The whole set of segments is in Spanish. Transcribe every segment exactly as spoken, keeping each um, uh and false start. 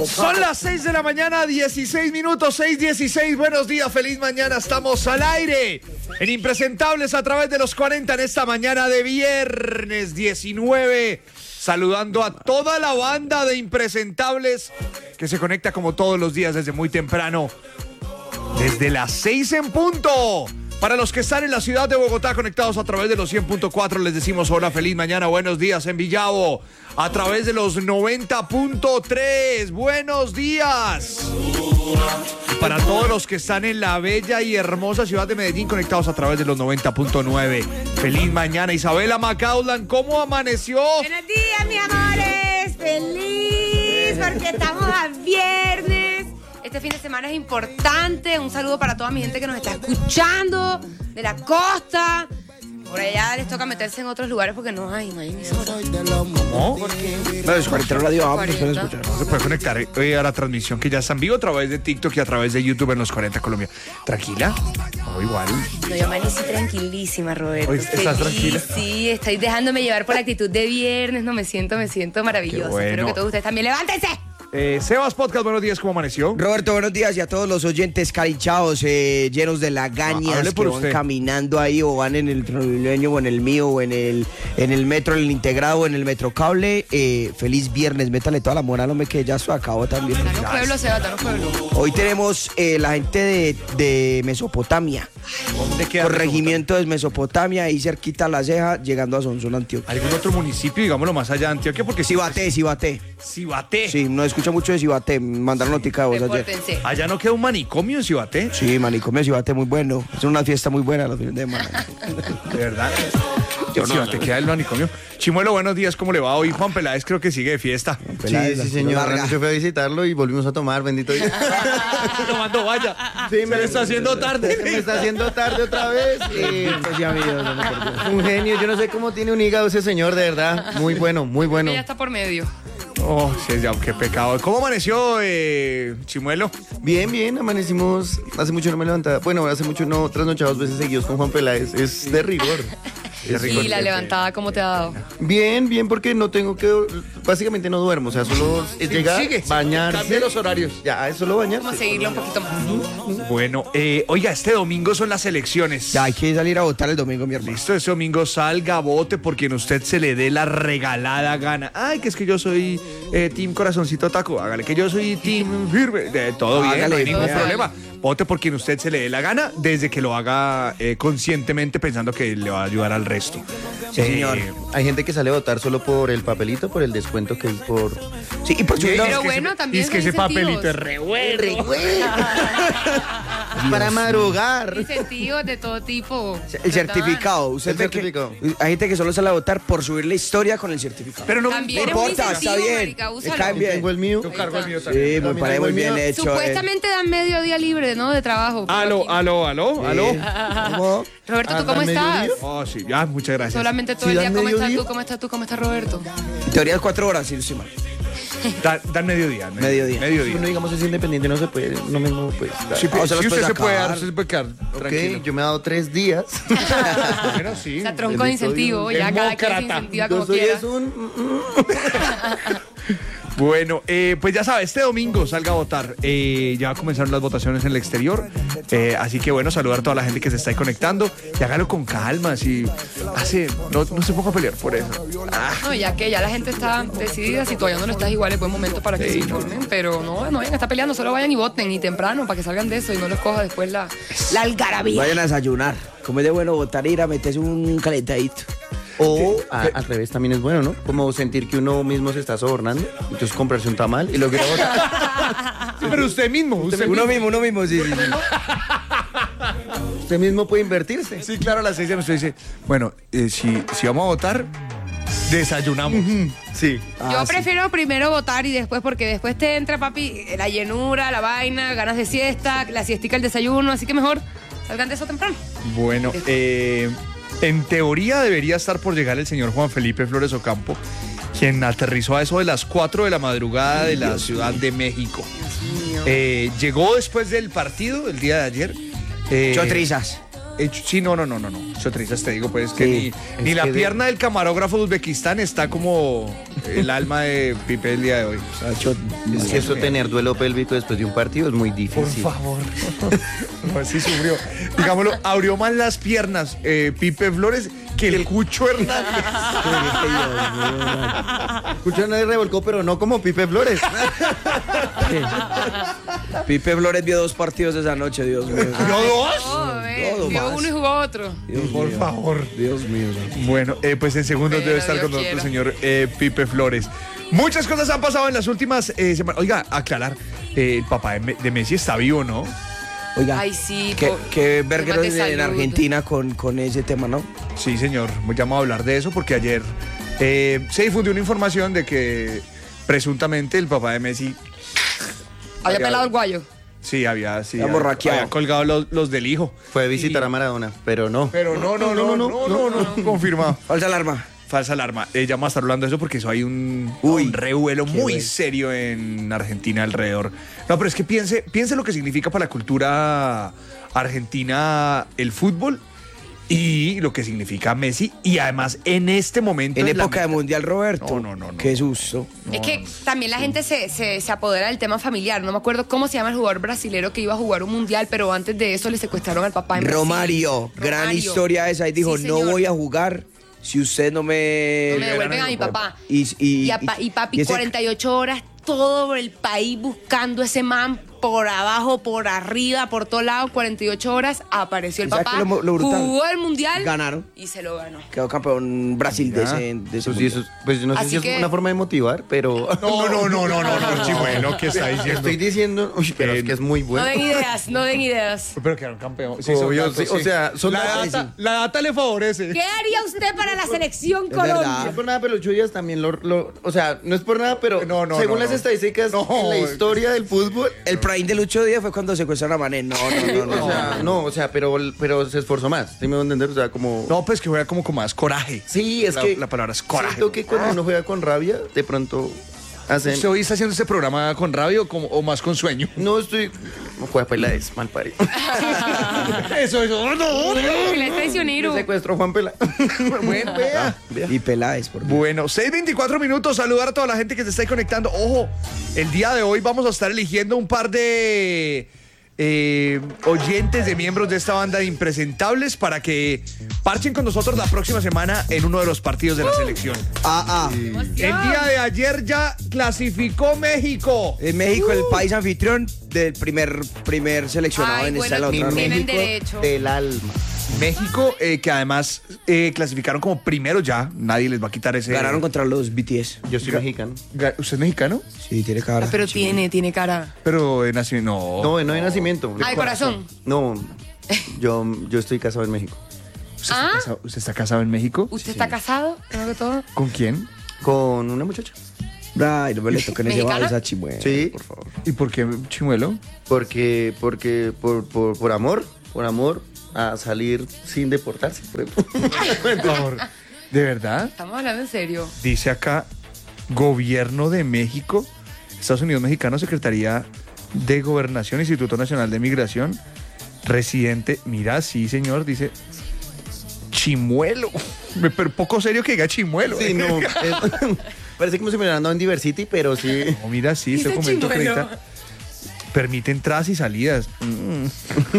Son las seis de la mañana, dieciséis minutos, seis dieciséis. Buenos días, feliz mañana. Estamos al aire en Impresentables a través de los cuarenta en esta mañana de viernes diecinueve. Saludando a toda la banda de Impresentables que se conecta como todos los días desde muy temprano, desde las seis en punto. Para los que están en la ciudad de Bogotá conectados a través de los cien punto cuatro, les decimos hola, feliz mañana, buenos días en Villavo, a través de los noventa punto tres, buenos días. Y para todos los que están en la bella y hermosa ciudad de Medellín conectados a través de los noventa punto nueve, feliz mañana. Isabela Macaulay, ¿cómo amaneció? Buenos días, mis amores, feliz porque estamos a viernes. Este fin de semana es importante. Un saludo para toda mi gente que nos está escuchando de la costa. Por allá les toca meterse en otros lugares porque no hay, no hay emisora. ¿Cómo? ¿Por qué? No, es cuarenta radio, vamos, pueden escuchar. Se puede conectar eh, a la transmisión que ya está en vivo a través de TikTok y a través de YouTube en los cuarenta Colombia. ¿Tranquila? No, igual. No, yo amanecí tranquilísima, Roberto. Hoy estás tranquila. Sí, estoy dejándome llevar por la actitud de viernes. No, me siento, me siento maravillosa. Bueno. Espero que todos ustedes también. ¡Levántense! Eh, Sebas Podcast, buenos días, ¿cómo amaneció? Roberto, buenos días y a todos los oyentes carichados, eh, llenos de lagañas, Ah, hable que por van usted. caminando ahí o van en el Transmilenio o en el mío o en el, en el metro, en el integrado o en el metrocable. Eh, feliz viernes, métale toda la moral, hombre, que ya se acabó también. Danos pueblo, Seba, danos pueblo. Hoy tenemos eh, la gente de, de Mesopotamia, ¿Dónde queda corregimiento de Mesopotamia, ahí cerquita a la ceja, llegando a Sonsón, Antioquia. ¿Algún otro municipio, digámoslo más allá de Antioquia? Porque Cibaté, Cibaté. Cibaté. Sí, no escucha mucho de Cibaté, me mandaron notica de vos ayer. Repórtense. ¿Allá no queda un manicomio en Cibaté? Sí, manicomio de Cibaté, muy bueno. Es una fiesta muy buena los fines de semana. ¿De verdad? Yo no, Cibaté no. queda el manicomio. Chimuelo, buenos días, ¿cómo le va hoy? Juan Peláez creo que sigue de fiesta. Pelada, Sí, la- sí, señor. larga. Anoche fui a visitarlo y volvimos a tomar, bendito Dios. Tomando vaya. Sí, Se le está haciendo tarde. Me está haciendo tarde otra vez. Y Pues ya, mi Dios, no me acuerdo. un genio, yo no sé cómo tiene un hígado ese señor, de verdad. Muy bueno, muy bueno. Ya está por medio. Oh, sí, ya, qué pecado. ¿Cómo amaneció, eh, Chimuelo? Bien, bien, amanecimos. Hace mucho no me levantaba. Bueno, hace mucho no trasnochaba dos veces seguidos con Juan Peláez. Es de rigor. Es rigor. Y la levantada, ¿cómo te ha dado? Bien, bien, porque no tengo que. Básicamente no duermo. O sea, solo es llegar, Sigue, bañarse. cambia los horarios. Ya, es solo bañarse. Vamos a seguirlo un poquito más. Bueno, eh, oiga, este domingo son las elecciones. Ya hay que salir a votar el domingo, mi hermano. Listo, este domingo salga, vote por quien usted se le dé la regalada gana. Ay, que es que yo soy eh, Team Corazoncito Taco. Hágale, que yo soy Team Firme. De, todo bien, Hágale, no hay ningún todo problema. Vote por quien usted se le dé la gana, desde que lo haga eh, conscientemente pensando que le va a ayudar al resto. Sí, señor. Hay gente que sale a votar solo por el papelito, por el descuento que es por. Sí, y por subir Pero la- bueno, también es que son ese papelito incentivos. es re bueno. Para madrugar. Incentivos de todo tipo. el certificado. Usted El ve que certificado. hay gente que solo sale a votar por subir la historia con el certificado. Pero no También no es un importa, incentivo, está bien. marica, Me úsalo. caen bien. Tengo el mío. Yo cargo el mío Sí, también. me También parece tengo muy el bien mío. hecho. eh. Supuestamente dan medio día libre, ¿no? De trabajo. Aló, aló, aló, aló. ¿Cómo? Roberto, ¿tú Ah, cómo ¿dan medio estás? día? Oh, sí, ya, muchas gracias. Solamente todo ¿Sí el día. dan ¿Cómo estás mediodía? tú? ¿Cómo estás tú? ¿Cómo está Roberto? En teoría es cuatro horas, sí, sí, mal. Da- Dan mediodía. ¿no? Mediodía. Mediodía. Uno, digamos, es independiente, no se puede. No mismo, pues. Sí, Ah, o sea, sí, los usted puede se puede dar, sacar. usted se puede quedar Ok, tranquilo. yo me he dado tres días. Bueno, sí. O sea, tronco de incentivo. Ya cada quien se Demócrata. incentiva Yo como soy quiera. es un. Bueno, eh, pues ya sabe, este domingo salga a votar. Eh, ya comenzaron las votaciones en el exterior. Eh, así que bueno, saludar a toda la gente que se está ahí conectando. Y hágalo con calma, si hace, no, no se ponga a pelear por eso. Ah, No, ya que ya la gente está decidida, si todavía no lo estás igual es buen momento para que Sí, se no. informen, pero no, no vayan a estar peleando, solo vayan y voten y temprano para que salgan de eso y no les coja después la, la algarabía. Vayan a desayunar. Como es de bueno votar, ir a meterse un calentadito. O a- al revés también es bueno, ¿no? Como sentir que uno mismo se está sobornando. Entonces comprarse un tamal y lo quiero votar. sí, pero usted mismo, usted Uno mismo. mismo, uno mismo, sí, sí, sí. Usted mismo puede invertirse. Sí, claro, a las seis de la noche usted dice, bueno, eh, si, si vamos a votar, desayunamos. Sí. Yo Ah, sí. prefiero primero votar y después, porque después te entra, papi, la llenura, la vaina, ganas de siesta, la siestica, el desayuno, así que mejor salgan de eso temprano. Bueno, eh, en teoría debería estar por llegar el señor Juan Felipe Flores Ocampo, quien aterrizó a eso de las cuatro de la madrugada de la Ciudad de México. Eh, llegó después del partido, el día de ayer. Eh, Echó trizas. hecho, sí, no, no, no, no, no. Chotrizas, te digo, pues, que Sí, ni, ni es la que de- pierna del camarógrafo de Uzbekistán está como el alma de Pipe el día de hoy. O sea, cho- Es que eso tener duelo pélvico después de un partido es muy Por difícil. favor. No, sí sufrió. Digámoslo, abrió más las piernas eh, Pipe Flores que el Cucho Hernández. Escucha, nadie revolcó, pero no como Pipe Flores. Pipe Flores vio dos partidos esa noche, Dios mío. ¿No dos? Oh, eh, todo vio más. uno y jugó otro. Dios Por mío. favor. Dios mío. santo. Bueno, eh, pues en segundos Pero debe estar Dios con nosotros el quiera. señor eh, Pipe Flores. Muchas cosas han pasado en las últimas eh, semanas. Oiga, aclarar, eh, el papá de, Me- de Messi está vivo, ¿no? Oiga, Ay, sí, qué, po- qué temas verguero de en salud. Argentina con, con ese tema, ¿no? Sí, señor. Me llamo a hablar de eso porque ayer eh, se difundió una información de que presuntamente el papá de Messi Había Oiga, pelado el guayo. sí había, sí, Había borraqueado. había colgado los, los del hijo. Fue a visitar a Maradona, pero no. Pero no, no, no, no, no, no, no, confirmado. Falsa alarma. Falsa alarma. Eh, ya vamos a estar hablando de eso porque eso hay un, Uy, un revuelo qué muy bueno. serio en Argentina alrededor. No, pero es que piense, piense lo que significa para la cultura argentina el fútbol y lo que significa Messi. Y además en este momento... En es la época de mitad- Mundial, Roberto. No, no, no, no. Qué susto. Es que también la gente se, se, se apodera del tema familiar. No me acuerdo cómo se llama el jugador brasilero que iba a jugar un mundial, pero antes de eso le secuestraron al papá en Brasil. Romario, gran Romario. historia esa. Y dijo, Sí, no señor. voy a jugar si usted no me... No me devuelven a mi papá. Y, y, Y, a pa- y papi, y ese- cuarenta y ocho horas todo el país buscando ese man por abajo, por arriba, por todos lados, cuarenta y ocho horas, apareció el ¿Sabes papá, qué es lo- lo brutal? jugó el mundial Ganaron. y se lo ganó. Quedó campeón Brasil de ese, de ese Eso sí, eso es- pues yo no sé Así si es que- una forma de motivar, pero... No, no, no, no, no, no, Chimuelo, ¿qué está diciendo? Estoy diciendo, uy, pero es que es muy No bueno. den ideas, no den ideas. Pero quedaron campeón. Obvio, sí, o sea, son la datos, data, la data le favorece. ¿Qué haría usted para la selección verdad. Colombia? No es por nada, pero Ocho Díaz también lo, lo- O sea, no es por nada, pero No, no, según no, las no. estadísticas No. en la historia del fútbol... El prime de Lucho Díaz fue cuando secuestraron a Mané. No, no, no, no. o sea, no, o sea, pero, pero se esforzó más. ¿Sí me voy a entender? O sea, como... No, pues que juega como con más coraje. Sí, es La- que... la palabra es coraje. Siento que cuando uno juega con rabia, de pronto hacen... ¿Usted hoy está haciendo este programa con rabia o, como- o más con sueño? No estoy... No juega Peláez, mal parido. Eso, eso. No, Le traicionero. Secuestró Juan Peláez. Bueno, vea. Y Peláez, por Dios. Bueno, seis veinticuatro minutos. Saludar a toda la gente que se está ahí conectando. Ojo, el día de hoy vamos a estar eligiendo un par de eh, oyentes de miembros de esta banda de impresentables para que parchen con nosotros la próxima semana en uno de los partidos de la selección. Ah, ah. El día de ayer ya clasificó México. En México, el país anfitrión del primer, primer seleccionado Ay, en bueno, esta la mi otra. Tienen ronda. derecho. Del alma. México, eh, que además eh, clasificaron como primero ya. Nadie les va a quitar ese. Ganaron contra los B T S. Yo soy mexicano. Ga- ¿Usted es mexicano? Sí, tiene cara. Ah, pero tiene, tiene cara. Pero de nacimiento. No. No, no hay nacimiento. Ah, de corazón. No, yo, yo estoy casado en México. ¿Usted, Ah. está casado, ¿Usted está casado en México? ¿Usted está casado? Creo que todo. ¿Con quién? Con una muchacha. Ay, no me le toquen ese ¿Mexicana? balsa, chimuelo. Sí. Por favor. ¿Y por qué Chimuelo? Porque, porque, por, por, por amor, por amor a salir sin deportarse. por ejemplo. Por favor. ¿De verdad? Estamos hablando en serio. Dice acá, Gobierno de México, Estados Unidos Mexicano, Secretaría de Gobernación, Instituto Nacional de Migración, residente, mira, sí señor, dice Chimuelo. Me- Pero poco serio que diga Chimuelo. Sí, ¿eh? no. es- parece como si me hubieran dado en Diversity, pero sí. No, mira, sí, este Dice documento Chimuelo. acredita. Permite entradas y salidas. Mm.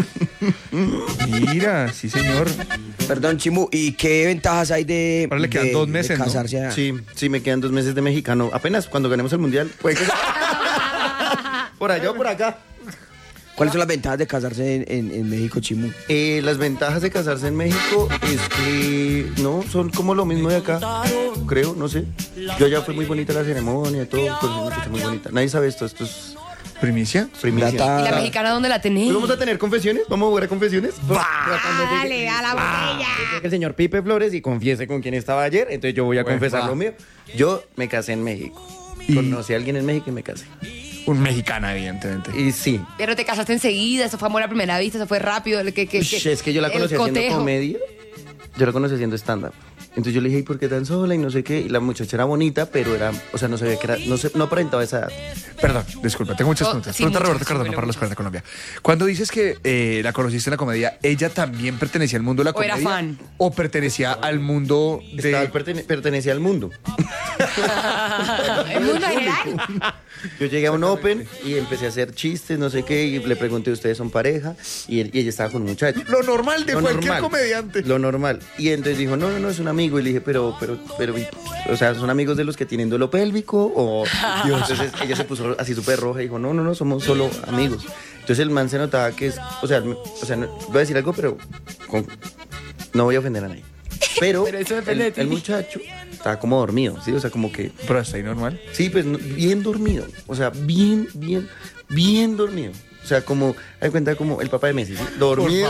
Mira, sí señor. Perdón, Chimu, ¿y qué ventajas hay de, Ahora le quedan de- dos de meses, ¿no? casarse allá? Sí, sí, me quedan dos meses de mexicano. Apenas cuando ganemos el mundial. Puede que- por allá o por acá. ¿Cuáles son las ventajas de casarse en, en- en México, Chimu? Eh, las ventajas de casarse en México es que no, son como lo mismo de acá, creo, no sé. Yo ya fue muy bonita la ceremonia y todo, pues una muchacha muy bonita. Nadie sabe esto, esto es ¿Primicia? primicia. Data- ¿Y la mexicana dónde la tenés? Pues vamos a tener confesiones, vamos a jugar a confesiones. Dale, a la botella. El señor Pipe Flores y confiese con quién estaba ayer, entonces yo voy a Bueno, confesar va. lo mío. Yo me casé en México. Y- Conocí a alguien en México y me casé. Un mexicana, evidentemente. Y sí, Pero te casaste enseguida, eso fue amor a primera vista, eso fue rápido. el Que, que, Ush, es que yo la el conocí haciendo cotejo. comedia. Yo la conocí haciendo stand-up. Entonces yo le dije, ¿y por qué tan sola? Y no sé qué. Y la muchacha era bonita, pero era, o sea, no sabía que era, no, se, no aparentaba esa edad. Perdón, disculpa, tengo muchas Oh, preguntas. sí, Pregunta muchas, Roberto sí, Cardona bueno, para los muchas. cuarenta de Colombia. Cuando dices que eh, la conociste en la comedia, ¿ella también pertenecía al mundo de la ¿O era comedia? fan? ¿O pertenecía al mundo Estaba, de...? pertene- pertenecía al mundo. ¿El mundo general? Yo llegué a un open y empecé a hacer chistes, no sé qué, y le pregunté, ¿ustedes son pareja? Y, él- y ella estaba con un muchacho. Lo normal de Lo cualquier normal, comediante. Lo normal. Y entonces dijo, no, no, no, es un amigo. Y le dije, pero, pero, pero, y- o sea, ¿son amigos de los que tienen duelo pélvico? O entonces ella se puso así súper roja y dijo, no, no, no, somos solo amigos. Entonces el man se notaba que es, o sea, o sea, no- voy a decir algo, pero con- no voy a ofender a nadie. Pero, Pero eso depende el, de ti. el muchacho estaba como dormido, ¿sí? O sea, como que, Pero está ahí normal. sí, pues no- bien dormido. O sea, bien, bien, bien dormido. O sea, como, hay cuenta como el papá de Messi, ¿sí? Dormido.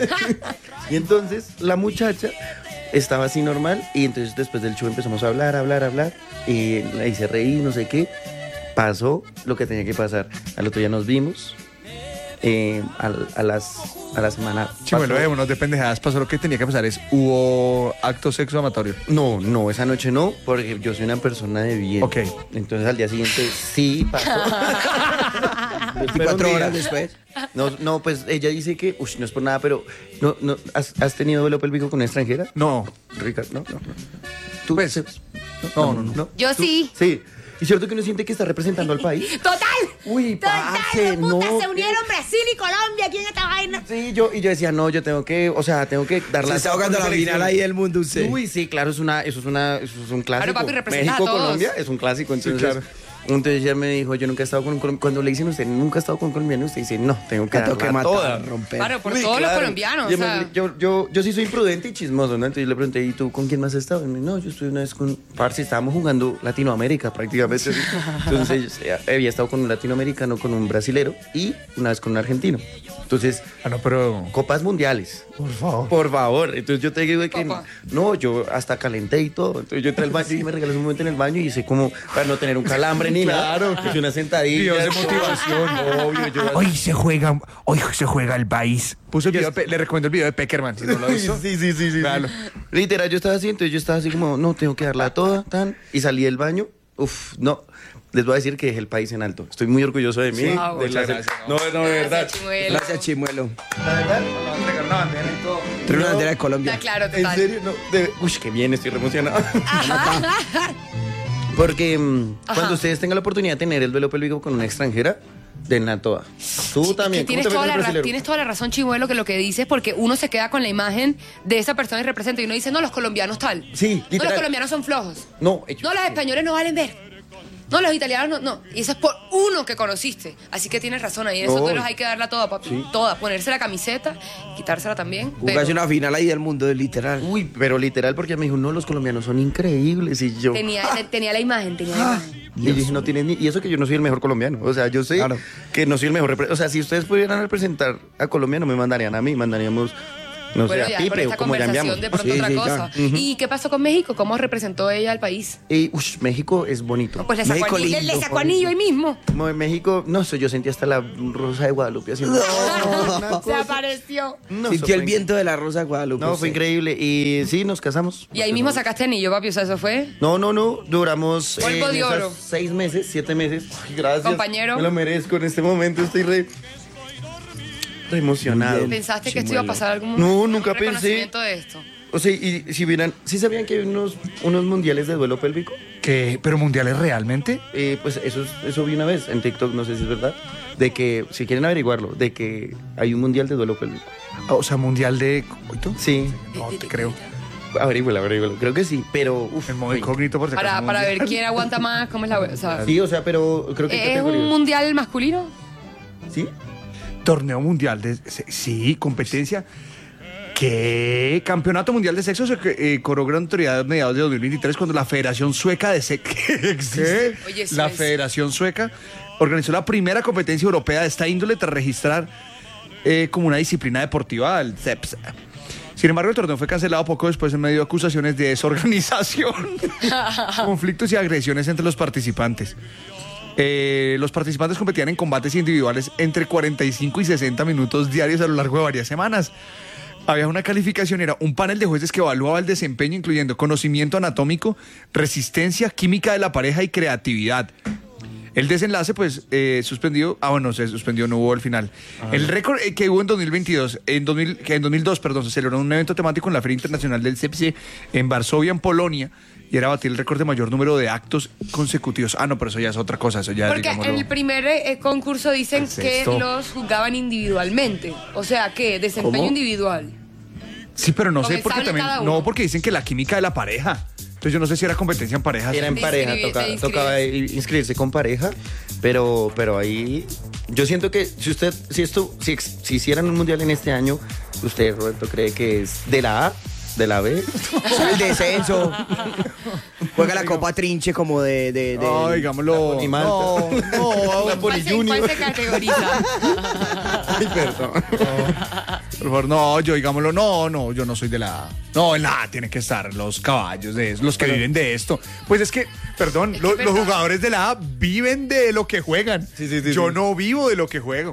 Y entonces la muchacha estaba así normal y entonces después del show empezamos a hablar, hablar, hablar y la hice reír, no sé qué. Pasó lo que tenía que pasar. Al otro día nos vimos. eh, al- a, las, a la semana. Chimuelo, pasó- eh, unos de pendejadas pasó. Lo que tenía que pasar es, hubo acto sexo amatorio. No, no, esa noche no, porque yo soy una persona de bien. Ok. Entonces al día siguiente sí pasó. veinticuatro horas después. No, no, pues ella dice que, uy, no es por nada, pero no, no, ¿has, has tenido duelo pélvico con una extranjera? No. Ricardo, no, no, no. ¿Tú? Pues, Sebas? no, no, no. Yo ¿Tú? sí. Sí. ¿Y cierto que uno siente que está representando al país? ¡Total! Uy, ¡Total! parce, ¡No, puta! no, Se unieron Brasil y Colombia aquí en esta vaina. Sí, yo, y yo decía, no, yo tengo que, o sea, tengo que dar Se la está ahogando la final ahí del mundo usted. Uy, sí, claro, es una, eso es una, eso es un clásico. Claro, papi, representa México, a todos. Colombia es un clásico, entonces. claro. Entonces ella me dijo, yo nunca he estado con un colombiano. Cuando le dicen usted nunca ha estado con un colombiano, usted dice, no, tengo que Tengo que darla matar, toda. romper. Claro, por Uy, todos claro. los colombianos. Yo, o sea, me- yo, yo, yo sí soy imprudente y chismoso, ¿no? Entonces yo le pregunté, ¿y tú con quién más has estado? Y me dijo, no, yo estoy una vez con... Parce, estábamos jugando Latinoamérica prácticamente. Entonces eh, había estado con un latinoamericano, con un brasilero y una vez con un argentino. Entonces, Ah, no, pero... copas mundiales. Por favor. Por favor. Entonces yo te digo que Copa. no, yo hasta calenté y todo. Entonces yo entré al baño y me regalé un momento en el baño y hice como para no tener un calambre ni Claro. nada. Hice una sentadilla. Videos de motivación. Obvio, yo Hoy se juega, hoy se juega el país. Puso el video, de Pe- le recomiendo el video de Peckerman, si no lo ha visto. Sí, sí, sí, sí. Véalo. Literal, yo estaba así, entonces yo estaba así como, no, tengo que darla toda, tan. Y salí del baño. Uf, no. Les voy a decir que dejé el país en alto. Estoy muy orgulloso de mí. Sí, de muchas la- gracias, No, no, de verdad. Gracias, Chimuelo. Gracias, Chimuelo. La verdad. Trae una No. bandera de Colombia. está claro, ¿En total. serio? No. De... Uy, qué bien, estoy re emocionado. Porque mm, cuando ustedes tengan la oportunidad de tener el duelo pélvico con una extranjera, denla toda. Tú también. Que ¿Cómo tienes, te ves toda en el la, ra- brasilero? tienes toda la razón, Chimuelo, que lo que dices, porque uno se queda con la imagen de esa persona y representa, y uno dice, no, los colombianos tal. Sí, No, los literal. colombianos son flojos. No, ellos- No, los españoles no valen ver. No, los italianos no, no. Y eso es por uno que conociste. Así que tienes razón, ahí en esos No. duelos hay que darla toda, papi. Toda. Ponerse la camiseta, quitársela también. Jugarse pero una final ahí del mundo, literal. Uy, pero literal, porque me dijo, no, los colombianos son increíbles. Y yo. tenía, tenía la imagen, tenía la imagen. Y dije, no tienes ni. Y eso que yo no soy el mejor colombiano. O sea, yo sé Claro. que no soy el mejor. repre- O sea, si ustedes pudieran representar a Colombia, no me mandarían a mí, mandaríamos, no Bueno, sé, ya a con Pipe o esta como conversación llamamos. de pronto Sí, otra sí, cosa. ya. ¿Y qué pasó con México? ¿Cómo representó ella al país? Y, ush, México es bonito. Pues le sacó, México anillo, le, lindo, le sacó por anillo ahí mismo. Mo- México, no sé, yo sentí hasta la rosa de Guadalupe haciendo. Una Se cosa- apareció. No, eso Sintió el fue viento de la Rosa de Guadalupe. No, fue usted. increíble. Y sí, nos casamos. Y ahí mismo sacaste anillo, papi. O sea, eso fue. No, no, no, duramos Polvo en de esas oro. seis meses, siete meses. Ay, gracias. Compañero. Me lo merezco en este momento, estoy re, re emocionado. Bien. ¿Pensaste que esto iba a pasar algún No, algún nunca pensé. reconocimiento de esto? O sea, y si vieran, ¿sí sabían que hay unos, unos mundiales de duelo pélvico? ¿Qué? ¿Pero mundiales realmente? Eh, pues eso, es- eso vi una vez en TikTok, no sé si es verdad, de que, si quieren averiguarlo, de que hay un mundial de duelo pélvico. O sea, mundial de... ¿Coito? Sí, No, te creo. averígüelo, averígüelo, creo que sí, pero... Uf, En modo incógnito por si acaso. Para, para mundial. ver quién aguanta más, cómo es la. O sea, Sí, o sea, pero creo que... hay ¿es un categorías. mundial masculino? ¿Sí? Torneo mundial de... Sí, competencia. ¿Qué? Campeonato mundial de sexo se eh, corrió gran autoridad a mediados de dos mil veintitrés cuando la Federación Sueca de Sexo... ¿Existe? Oye, La Suecia. Federación Sueca organizó la primera competencia europea de esta índole tras registrar eh, como una disciplina deportiva el C E P S. Sin embargo, el torneo fue cancelado poco después en medio de acusaciones de desorganización, conflictos y agresiones entre los participantes. Eh, los participantes competían en combates individuales entre cuarenta y cinco y sesenta minutos diarios a lo largo de varias semanas. había una calificación, era un panel de jueces que evaluaba el desempeño, incluyendo conocimiento anatómico, resistencia, química de la pareja y creatividad. El desenlace, pues, eh, suspendió. Ah, bueno, se suspendió, no hubo el final. Ah, el récord eh, que hubo en dos mil veintidós, en, dos mil, que en dos mil dos, perdón, se celebró un evento temático en la Feria Internacional del C P C en Varsovia, en Polonia, y era batir el récord de mayor número de actos consecutivos. Ah, no, pero eso ya es otra cosa, eso ya Porque digámoslo. en el primer eh, concurso dicen ¿Es que esto? los juzgaban individualmente. O sea, que desempeño ¿Cómo? individual. Sí, pero no Con sé, el porque sable también. cada uno. No, porque dicen que la química de la pareja. Entonces yo no sé si era competencia en parejas. Era en Te pareja, inscribí- toca- te tocaba inscribirse con pareja, pero, pero ahí yo siento que si usted, si esto, si, ex- si hicieran un mundial en este año, ¿usted, Roberto, cree que es de la A, de la B? Sube el descenso. Juega la Copa Trinche como de... de, de- No, digámoslo. La Ponimalta. No, no, La ¿Cuál se, Junior. cuál se categoriza? Ay, perdón. por favor, no, yo digámoslo, no, no, yo no soy de la A. No, en la A tienen que estar los caballos de los que viven de esto. Pues es que, perdón, Es que lo- es los verdad. jugadores de la A viven de lo que juegan. Sí, sí, sí, yo sí. no vivo de lo que juego.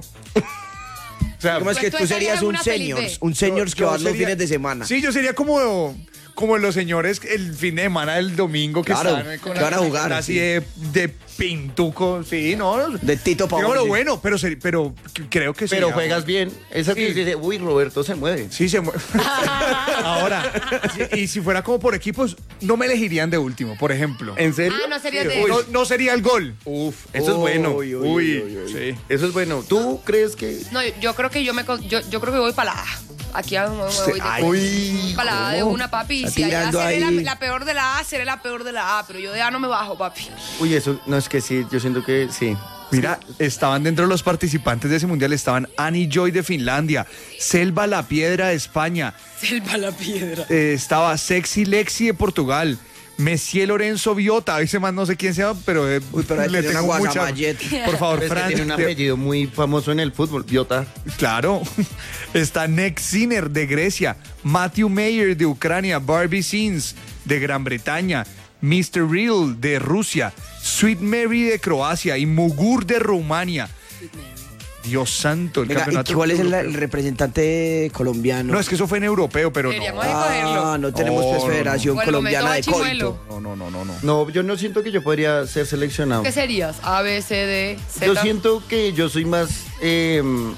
O sea, ¿Cómo es que Pues tú tú estarías serías en un una peli seniors? B. Un seniors yo- que yo va los sería- fines de semana. Sí, yo sería como, como los señores el fin de semana del domingo que Claro, están con que la van a jugar, camiseta así sí. de, de pintuco. Sí, no. De Tito Pavón, Digámoslo sí. bueno, pero, seri- pero creo que sí. Pero ah, juegas bien. Esa que Sí. dice, uy, Roberto se mueve. Sí, se mueve. Ahora, sí, y si fuera como por equipos, no me elegirían de último, por ejemplo. ¿En serio? Ah, no sería Sí, de uy, eso. no, no sería el gol. Uf, eso es bueno. Uy, uy, Uy, uy, uy. sí. Eso es bueno. ¿Tú crees que...? No, yo creo que yo me con- yo, yo creo que voy para la A. Aquí me, me voy de Ay, Uy, para la A de ¿cómo? una, papi. Está Si allá tirando seré la, ahí. la peor de la A, seré la peor de la A, pero yo de A no me bajo, papi. Uy, eso, no, es que sí, yo siento que sí. Mira, estaban dentro de los participantes de ese mundial, estaban Annie Joy de Finlandia, Selva La Piedra de España, Selva la piedra. eh, estaba Sexy Lexi de Portugal, Messier Lorenzo Biota, ese más no sé quién sea, pero, eh, Uy, pero ahí le tiene tengo una mucha... Guasamayet. Por favor, Es que Fran. tiene un te- apellido muy famoso en el fútbol, Biota. Claro. Está Nick Sinner de Grecia, Matthew Mayer de Ucrania, Barbie Sins de Gran Bretaña, mister Real de Rusia, Sweet Mary de Croacia y Mugur de Rumania. Dios santo, el Venga, ¿y campeonato. cuál es el, europeo. el representante colombiano? No, es que eso fue en europeo, pero no. Deberíamos Ah, escogerlo. no tenemos No, pues no, no. Federación O el Colombiana de momento de Chimuelo. Coito. No, no, no, no, no. No, yo no siento que yo podría ser seleccionado. ¿Qué serías? A, B, C, D, Z. Yo siento que yo soy más... eh,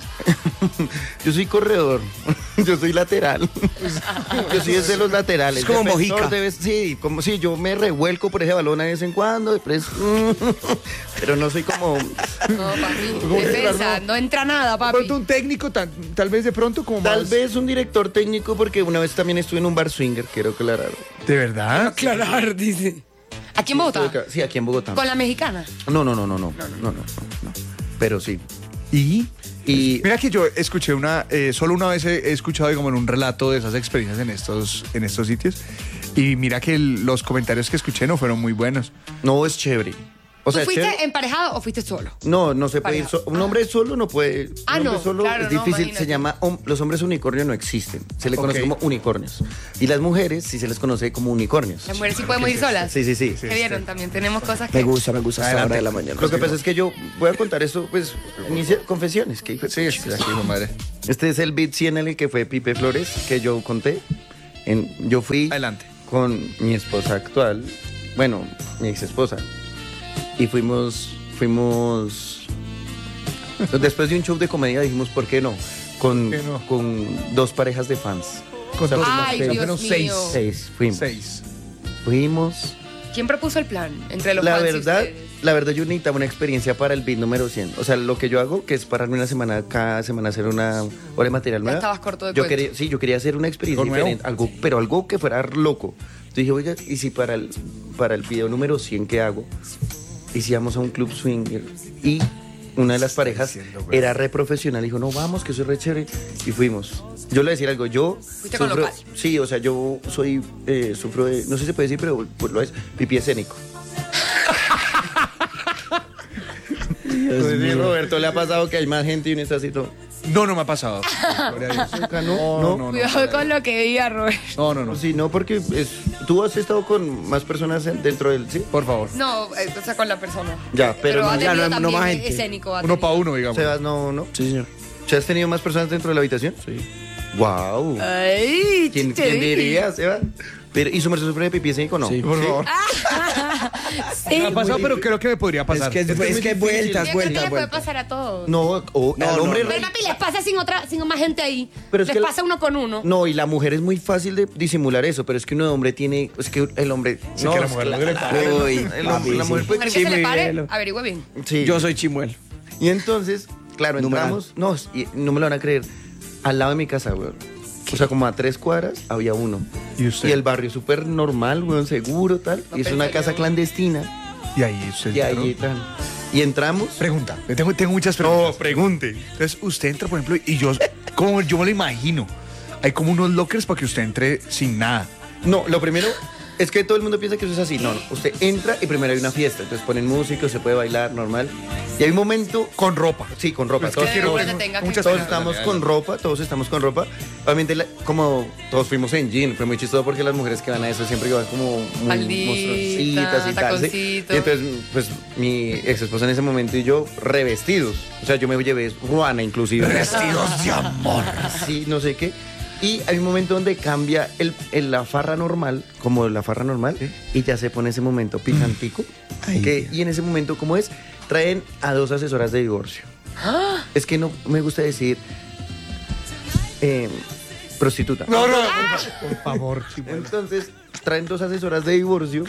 yo soy corredor. Yo soy lateral. Yo soy de los laterales. Es como Defensor Mojica. debe- sí, como si yo me revuelco por ese balón de vez en cuando. Después, pero no soy como... No, papi. Defensa, no entra nada, De papi. pronto un técnico, tan- tal vez de pronto como Tal más... vez un director técnico, porque una vez también estuve en un bar swinger, quiero aclarar. ¿De verdad? Aclarar, dice. ¿Aquí en Bogotá? Sí, aquí en Bogotá. ¿Con la mexicana? No, no, no, no, no, no, no, no, no. Pero sí. ¿Y? Y Mira que yo escuché una, eh, solo una vez he, he escuchado como en un relato de esas experiencias en estos, en estos sitios. Y mira que el- los comentarios que escuché no fueron muy buenos. no es chévere. O sea, ¿Tú es fuiste chévere. emparejado o fuiste solo? No, no se puede ir Pareja. solo. Un hombre solo no puede. Ah, un hombre no, solo claro, es no, difícil. imagínate. Se llama. hom- Los hombres unicornio no existen. Se le conoce Ok. como unicornios. Y las mujeres sí se les conoce como unicornios. Las mujeres sí podemos ir solas. Sí, sí, sí. ¿Qué vieron? También tenemos cosas que... Me gusta, me gusta esta Adelante. hora de la mañana. Lo que pasa es que yo voy a contar esto, pues, inicia- confesiones. Que hijo de- Sí, sí, aquí, hijo de madre. Este es el beat cien L que fue Pipe Flores, que yo conté. En, yo fui Adelante. con mi esposa actual, bueno, mi ex esposa, y fuimos, fuimos, después de un show de comedia dijimos, ¿por qué no? Con, ¿Por qué no? con dos parejas de fans. Con dos- Ay, seis, Dios fueron mío. seis. Seis, fuimos. Seis. Fuimos. ¿Quién propuso el plan entre los La fans y verdad, ustedes? la verdad yo necesitaba una experiencia para el beat número cien. O sea, lo que yo hago, que es pararme una semana, cada semana hacer una hora de material Ya nueva. estabas corto de yo cuento. quería, Sí, yo quería hacer una experiencia Algo nuevo. diferente, algo, pero algo que fuera loco. Entonces dije, oiga, ¿y si para el, para el video número cien que hago, y si vamos a un club swinger? Y una de las parejas diciendo, güey? era re profesional, dijo, no, vamos, que soy re chévere. Y fuimos. Yo le voy a decir algo, yo Fuiste con sufro, local. sí, o sea, yo soy, eh, sufro de, no sé si se puede decir, pero pues, lo es, pipí escénico. Pues sí, Roberto, le ha pasado que hay más gente y uno está así todo. No, no me ha pasado. Gloria a Dios. No, No, no. no, Cuidado con lo que diga, Robert. No, no, no. Sí, no, porque es, tú has estado con más personas en- dentro del... ¿sí? Por favor. No, eh, o sea, con la persona. Ya, pero no, ha ya tenido no- no también más gente. escénico. ha Uno tenido. para uno, digamos. Sebas, no, no. Sí, señor. ¿Se has tenido más personas dentro de la habitación? Sí. Wow. Ay, ¿Quién, chicheri. ¿quién diría, Seban? Pero, ¿y su merced sufre de pipí escénico o no? Sí. Por favor. Sí. Me ha pasado, pero creo que me podría pasar. Es que es, Es que es es que muy vueltas, Yo creo que vueltas, les puede vueltas. pasar a todos. No, o No, al no, hombre... no. Pero papi, les pasa sin otra, sin más gente ahí. Pero es les que el- pasa uno con uno. No, y la mujer es muy fácil de disimular eso, pero es que uno de hombre tiene... Es que el hombre... Sí, no, que la es mujer la- no le pare. Uy, el papi, hombre- la sí. mujer puede- Mujer que se le pare, Chimuelo. averigüe bien. Sí. Yo soy chimuelo. Y entonces, claro, Numeral. entramos... No, y no me lo van a creer. Al lado de mi casa, weón. O sea, como a tres cuadras había uno. ¿Y usted? Y el barrio súper normal, weón, seguro, tal. No y es una pensé casa yo. clandestina. Y ahí usted Y entró. ahí entran. Y entramos... Pregunta, yo tengo, tengo muchas preguntas. No, pregunte. Entonces, usted entra, por ejemplo, y yo, como yo me lo imagino, hay como unos lockers para que usted entre sin nada. No, lo primero es que todo el mundo piensa que eso es así. No, no. Usted entra y primero hay una fiesta. Entonces ponen música, se puede bailar normal. Y hay un momento... Con ropa. Sí, con ropa. Es que todos, quiero Todos ver se tenga que- muchas todos preguntas. estamos con ropa, todos estamos con ropa. Obviamente, la- como todos fuimos en jean, fue muy chistoso porque las mujeres que van a eso siempre van como muy Faldita, monstruositas y tal. ¿sí? taconcito. Y entonces, pues, mi ex esposa en ese momento y yo revestidos. O sea, yo me llevé ruana inclusive. Vestidos de amor. Sí, no sé qué. Y hay un momento donde cambia el, el- la farra normal, como la farra normal, y ya se pone ese momento picantico. Ay. que, y en ese momento, ¿cómo es? Traen a dos asesoras de divorcio. Es que no me gusta decir eh, prostituta. No, no, por favor, chimuelo. Entonces, traen dos asesoras de divorcio.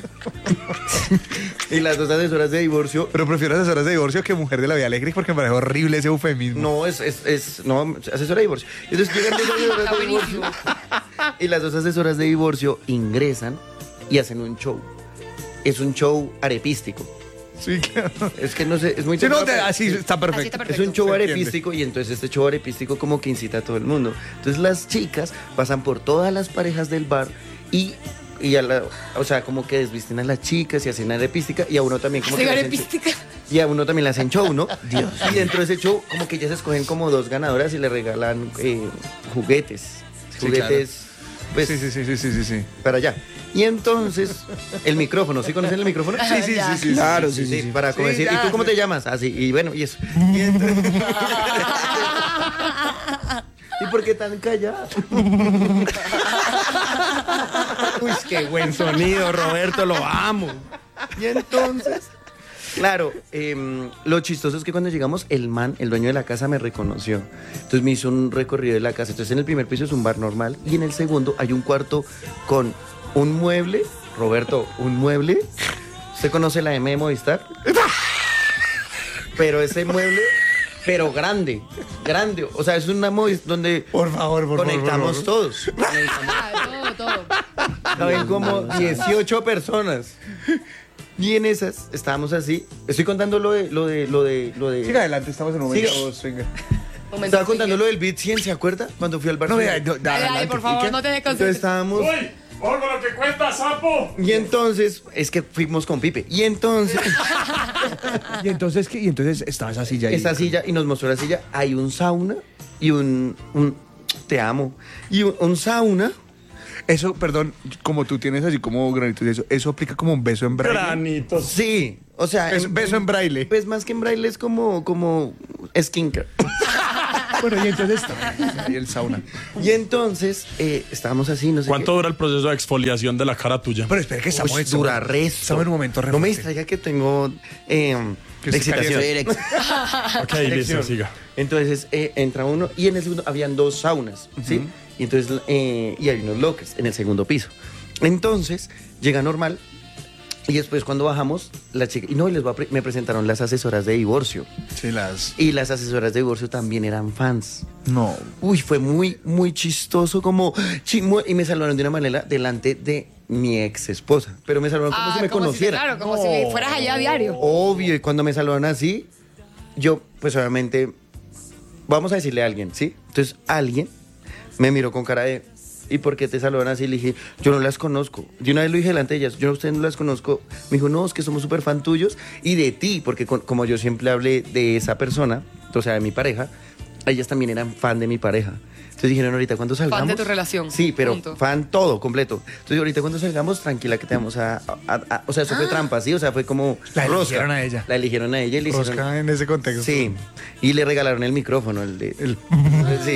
Y las dos asesoras de divorcio. Pero prefiero asesoras de divorcio que mujer de la vida alegre porque me parece horrible ese eufemismo. No, es, es, es no, asesora de divorcio. Entonces llegan dos asesoras Está de divorcio. Y las dos asesoras de divorcio ingresan y hacen un show. Es un show arepístico. Sí, claro. Es que no sé, es muy Sí, no, temprano, de- pero- así está perfecto. Así está Es perfecto. un show Se entiende. arepístico y entonces este show arepístico como que incita a todo el mundo. Entonces las chicas pasan por todas las parejas del bar y, y a la, o sea, como que desvisten a las chicas y hacen arepística y a uno también como que Hacen le hacen arepística. show. Y a uno también le hacen show, ¿no? Dios. Y dentro de ese show como que ya se escogen como dos ganadoras y le regalan eh, juguetes. Sí, Juguetes, pues, Sí, sí, sí, sí, sí, sí, sí. para allá. Y entonces, el micrófono, ¿sí conocen el micrófono? Sí, sí, sí, sí. Claro, sí, sí, sí. Para como Sí, decir, ya, ¿y tú cómo ya. te llamas? Así, y bueno, y eso. Y, entonces- ¿Y por qué tan callado? Uy, qué buen sonido, Roberto, lo amo. Y entonces, claro, em, lo chistoso es que cuando llegamos, el man, el dueño de la casa, me reconoció. Entonces me hizo un recorrido de la casa. Entonces en el primer piso es un bar normal y en el segundo hay un cuarto con un mueble. Roberto, un mueble. ¿Usted conoce la M de Movistar? Pero ese mueble, pero grande, grande. O sea, es una Movistar donde Por favor, por favor, conectamos por todos. Ah, todo, todo. Caben como dieciocho personas. Y en esas estábamos así. Estoy contando lo de lo de lo de lo de. Siga adelante, estamos en un momento Siga. swinger. Momento, Estaba contando sigue. lo del Beat cien, ¿se acuerda? Cuando fui al bar. No, vea, no, Dale, dale, adelante. por ¿Y favor, qué? no te des Entonces consciente. estábamos. ¡Uy! ¡Ojo lo que cuenta, sapo! Y entonces, es que fuimos con Pipe. Y entonces, Y entonces, ¿qué? Y entonces estaba esa silla ahí. esa silla, y nos mostró la silla, hay un sauna y un. un te amo. Y un, un sauna. Eso, perdón, como tú tienes así como granitos y eso, eso aplica como un beso en braille. Granitos. Sí. O sea. Es beso en braille. Pues más que en braille es como, como skincare. Bueno, y entonces está ahí el sauna. Y entonces, eh, estábamos así, no sé ¿Cuánto qué. dura el proceso de exfoliación de la cara tuya? Pero espera que estamos Uy, en dura resto. Estamos en un momento re No me fuerte. distraiga que tengo eh, Que se excitación. caliente. Ok, listo, siga. Entonces eh, entra uno y en el segundo habían dos saunas, ¿sí? Y entonces eh, y hay unos lockers en el segundo piso. Entonces llega normal y después cuando bajamos la chica y no y les voy a pre- me presentaron las asesoras de divorcio Sí, las. y las asesoras de divorcio también eran fans. No. Uy, fue muy, muy chistoso, como... chi- mu- y me saludaron de una manera delante de mi ex esposa. Pero me saludaron como Ah, si me como si- conociera. claro, como si fueras allá a diario. Obvio, y cuando me saludaron así, yo, pues obviamente, vamos a decirle a alguien, ¿sí? Entonces, alguien me miró con cara de... ¿Y por qué te saludan así? Le dije, yo no las conozco. De una vez lo dije delante de ellas, yo a ustedes no las conozco. Me dijo, no, es que somos súper fan tuyos y de ti, porque con- como yo siempre hablé de esa persona, o sea, de mi pareja, ellas también eran fan de mi pareja. Entonces dijeron, ahorita cuando salgamos... de tu relación, Sí, pero punto. fan todo, completo. Entonces ahorita cuando salgamos, tranquila que te vamos a... a- a- o sea, eso fue trampa, ¿sí? O sea, fue como... La rosca. eligieron a ella. La eligieron a ella y le hicieron... Rosca en ese contexto. Sí, y le regalaron el micrófono, el de... El- Sí.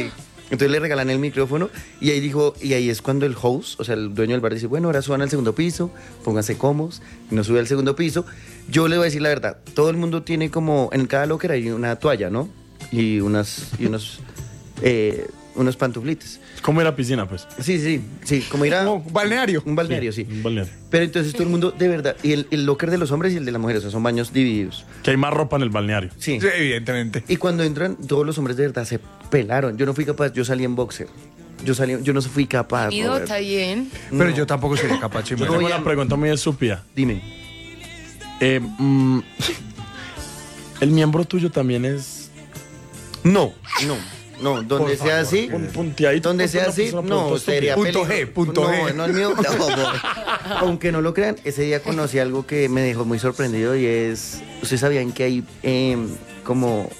Entonces le regalan el micrófono y ahí dijo, y ahí es cuando el host, o sea, el dueño del bar dice, bueno, ahora suban al segundo piso, pónganse cómodos, y nos sube al segundo piso. Yo le voy a decir la verdad, todo el mundo tiene como, en cada locker hay una toalla, ¿no? Y unas, y unos, eh, unos pantuflitos. ¿Cómo ir a piscina, pues? Sí, sí, sí, como ir a... Como un balneario. Un balneario, sí. Un balneario. Pero entonces todo el mundo, de verdad, y el, el locker de los hombres y el de las mujeres, o sea, son baños divididos. Que hay más ropa en el balneario. Sí. Sí, evidentemente. Y cuando entran, todos los hombres de verdad se pelaron. Yo no fui capaz, yo salí en boxer. Yo salí, yo no fui capaz. Ido, Robert. está bien. Pero No. yo tampoco sería capaz, Yo Chimeno. tengo voy a- una pregunta muy estúpida. Dime. Eh, mm, ¿El miembro tuyo también es No, no, no. Donde sea así, un punteadito? donde Pues, sea una- así, pues, una no, pregunta sería Punto peligro- G, punto no, G. no el mío. No, no. Aunque no lo crean, ese día conocí algo que me dejó muy sorprendido y es, ustedes sabían que hay eh, como,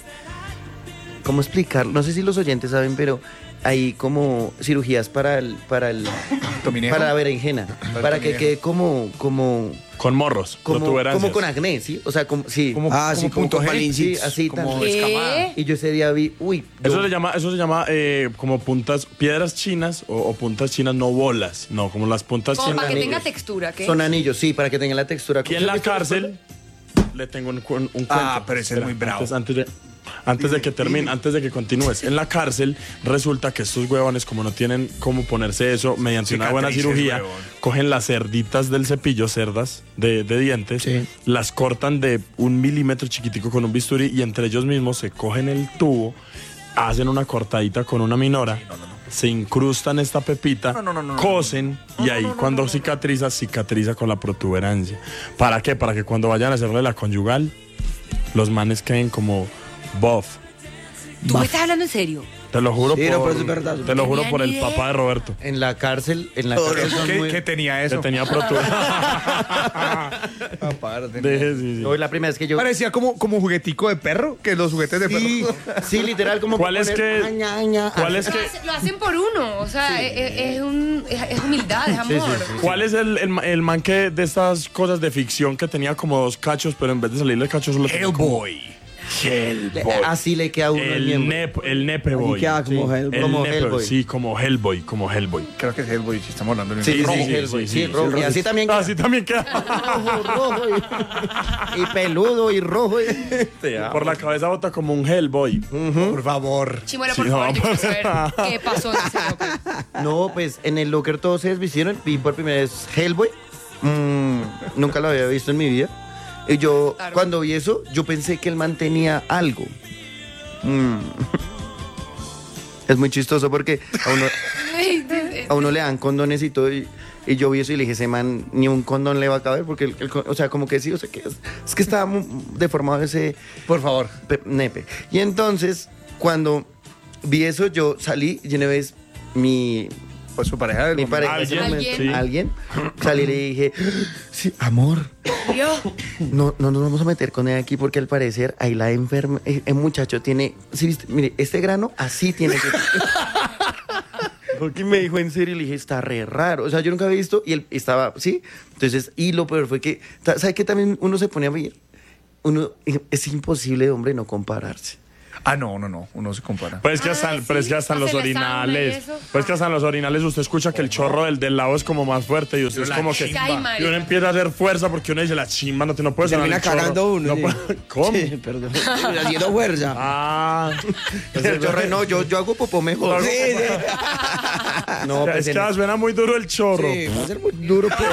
¿cómo explicar? No sé si los oyentes saben, pero hay como cirugías para el, para el, Tominejo. para la berenjena, para que tominejo. quede como, como, Con morros, como, protuberancias. como con acné, ¿sí? O sea, como, sí. Como- Ah, sí, como punto con G, sí, balincitos. así como tan- ¿Qué? Y yo ese día vi, uy, yo- Eso se llama, eso se llama eh, como puntas, piedras chinas o, o puntas chinas, no bolas. No, como las puntas Como chinas. para que tenga anillos. textura, ¿qué? son anillos, sí, para que tengan la textura. Aquí en la cárcel le tengo un, cu- un cuento. Ah, pero ese es muy bravo. Antes, antes de, antes de que termine, antes de que continúes. En la cárcel resulta que estos huevones, como no tienen cómo ponerse eso mediante una buena Cicatrices, cirugía, huevón. cogen las cerditas del cepillo, cerdas de, de dientes, Sí. las cortan de un milímetro chiquitico con un bisturí y entre ellos mismos se cogen el tubo, hacen una cortadita con una minora. Se incrustan esta pepita, No, no, no, no, no. cosen y ahí cuando cicatriza, cicatriza con la protuberancia. ¿Para qué? Para que cuando vayan a hacerle la conyugal, los manes queden como buff. ¿Tú me estás hablando en serio? Te lo juro Sí, no, por, pero es verdad. te lo juro Tenía por ni el idea. papá de Roberto. En la cárcel, en la Todo cárcel son ¿Qué, muy- qué tenía Que eso? tenía protuberancia. Aparte. Deje, sí, sí. No, la primera vez que yo... Parecía como, como juguetico de perro, que los juguetes de Sí, perro. sí, literal, como... ¿Cuál es poner que- aña, aña, ¿Cuál es Lo, que, hace- lo hacen por uno, o sea, es, es- es un, es, es humildad, es amor. sí, sí. ¿Cuál es el, el, ma- el man que de estas cosas de ficción que tenía como dos cachos, pero en vez de salirle el cacho solo tenía como- Hellboy. Hellboy. Así le queda a uno el El, miembro. nep, el nepe boy. Aquí queda como Sí. Hellboy. El como nepe, Hellboy. Sí, como Hellboy, como Hellboy. Creo que es Hellboy, si estamos hablando de Sí, sí, rojo. sí, Hellboy, Sí, sí, sí, rojo. Y así también queda. Así también queda. rojo, rojo y, y peludo y rojo. Por la cabeza bota como un Hellboy. Por favor. Chimuelo, Sí, por favor, no, yo quiero pues. saber qué pasó en ese local. No, pues en el locker todos se desvistieron. Vi por primera vez Hellboy. Mm, nunca lo había visto en mi vida. Y yo, Claro. cuando vi eso, yo pensé que el man tenía algo. Mm. Es muy chistoso porque a uno, a uno le dan condones y todo. Y, y yo vi eso y le dije, ese man ni un condón le va a caber. Porque, el, el con- o sea, como que sí, o sea, que es, es que estaba mu- deformado ese Por favor. pe- nepe. Y entonces, cuando vi eso, yo salí y una vez mi, Pues su pareja del mi momento. pareja, en ese Alguien. momento, Sí. alguien, salí y le dije, sí, amor, Yo, no, no nos vamos a meter con él aquí porque al parecer ahí la enferma, el, el muchacho tiene, ¿sí viste? Mire, este grano así tiene que... Porque me dijo en serio y le dije, está re raro. O sea, yo nunca había visto y él estaba, ¿sí? Entonces, y lo peor fue que, ta- ¿sabe qué también uno se pone a ver? Uno, es imposible, hombre, no compararse. Ah, no, no, no. Uno se compara. Pues que Ah, hasta, sí, pero es que hasta en los hacerle sauna y orinales. eso. Pues que hasta en los orinales usted escucha que el chorro del, del lado es como más fuerte y usted es La como que. chimba. Ay, Y marica. uno empieza a hacer fuerza porque uno dice la chimba no, te, no puede sonar Termina el chorro. cagando uno. No sí. puede- ¿Cómo? Sí, perdón. Haciendo fuerza. Ah. Yo, re- no, yo, yo hago popó mejor. Sí, sí. No, es pues que en- ah, suena muy duro el chorro. Sí, va a ser muy duro, pero...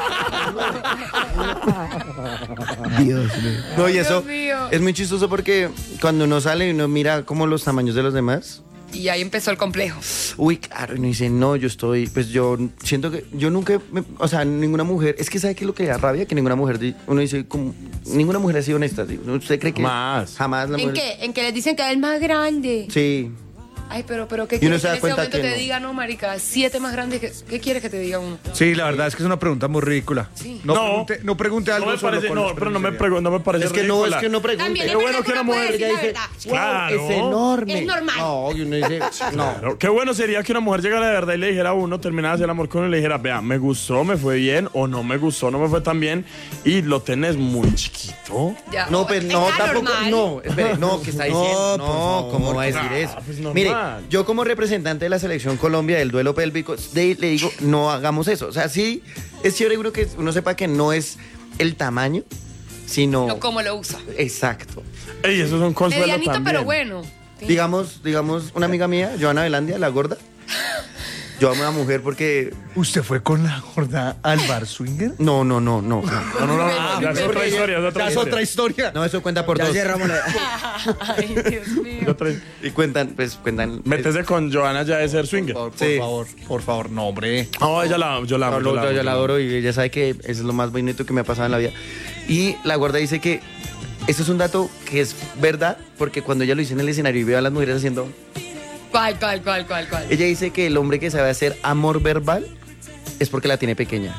Dios mío. No, y eso Dios mío. es muy chistoso porque cuando uno sale y uno mira como los tamaños de los demás, y ahí empezó el complejo. uy, claro, y uno dice, no, yo estoy, pues yo siento que yo nunca, me- o sea, ninguna mujer, es que ¿sabe qué es lo que da rabia? Que ninguna mujer, di- uno dice, como, ninguna mujer ha sido honesta, digo, ¿usted cree que Más. jamás la ¿En mujer? qué? En que les dicen que es el más grande. Sí, Ay, pero, pero ¿qué Y uno quieres se que da en ese cuenta momento que te no. diga, no, marica, siete más grandes? que- ¿Qué quieres que te diga uno? Sí, la verdad es que es una pregunta muy ridícula. Sí. No, No. pregunte, no pregunte No algo me solo parece, con no, los pero no me, precios. pregu- no me parece es que no, es ridícula. que uno pregunte. También Qué es bueno verdad que una uno puede mujer decir ya la dice, verdad. wow, Claro. es enorme. Es normal. No, y uno dice, no. Claro, qué bueno sería que una mujer llegara de verdad y le dijera a uno, terminara de hacer el amor con uno y le dijera, vea, me gustó, me fue bien, o no me gustó, no me fue tan bien, y lo tenés muy chiquito. Ya. No, pues no, Está tampoco, normal. no, espere, no, que está diciendo, No, no, por favor. ¿cómo va a decir eso? pues normal. Mire, normal. Yo como representante de la selección Colombia del duelo pélvico, de- le digo, no hagamos eso. O sea, sí, es chévere uno que uno sepa que no es el tamaño, sino... No como lo usa. Exacto. Ey, eso es un consuelo Medianito, también. pero bueno. Sí. Digamos, digamos, una amiga mía, Joana Velandia, la gorda. Yo amo a una mujer porque... ¿Usted fue con la gorda al bar swinger? No, no, no, no. No, no, no, no, ya es otra historia, es otra Ya es historia. otra historia. No, eso cuenta por Ya dos. cerramos la... Ay, Dios mío. Es otra- Y cuentan, pues cuentan... Métese con Joana ya de ser swinger. Por, por Sí. favor, por favor, no, hombre. No, ella la, yo la amo. No, yo no, la amo, yo la adoro y ella sabe que eso es lo más bonito que me ha pasado en la vida. Y la gorda dice que esto es un dato que es verdad, porque cuando ella lo hizo en el escenario y veo a las mujeres haciendo... ¿Cuál, cuál, cuál, cuál, cuál? Ella dice que el hombre que sabe hacer amor verbal es porque la tiene pequeña.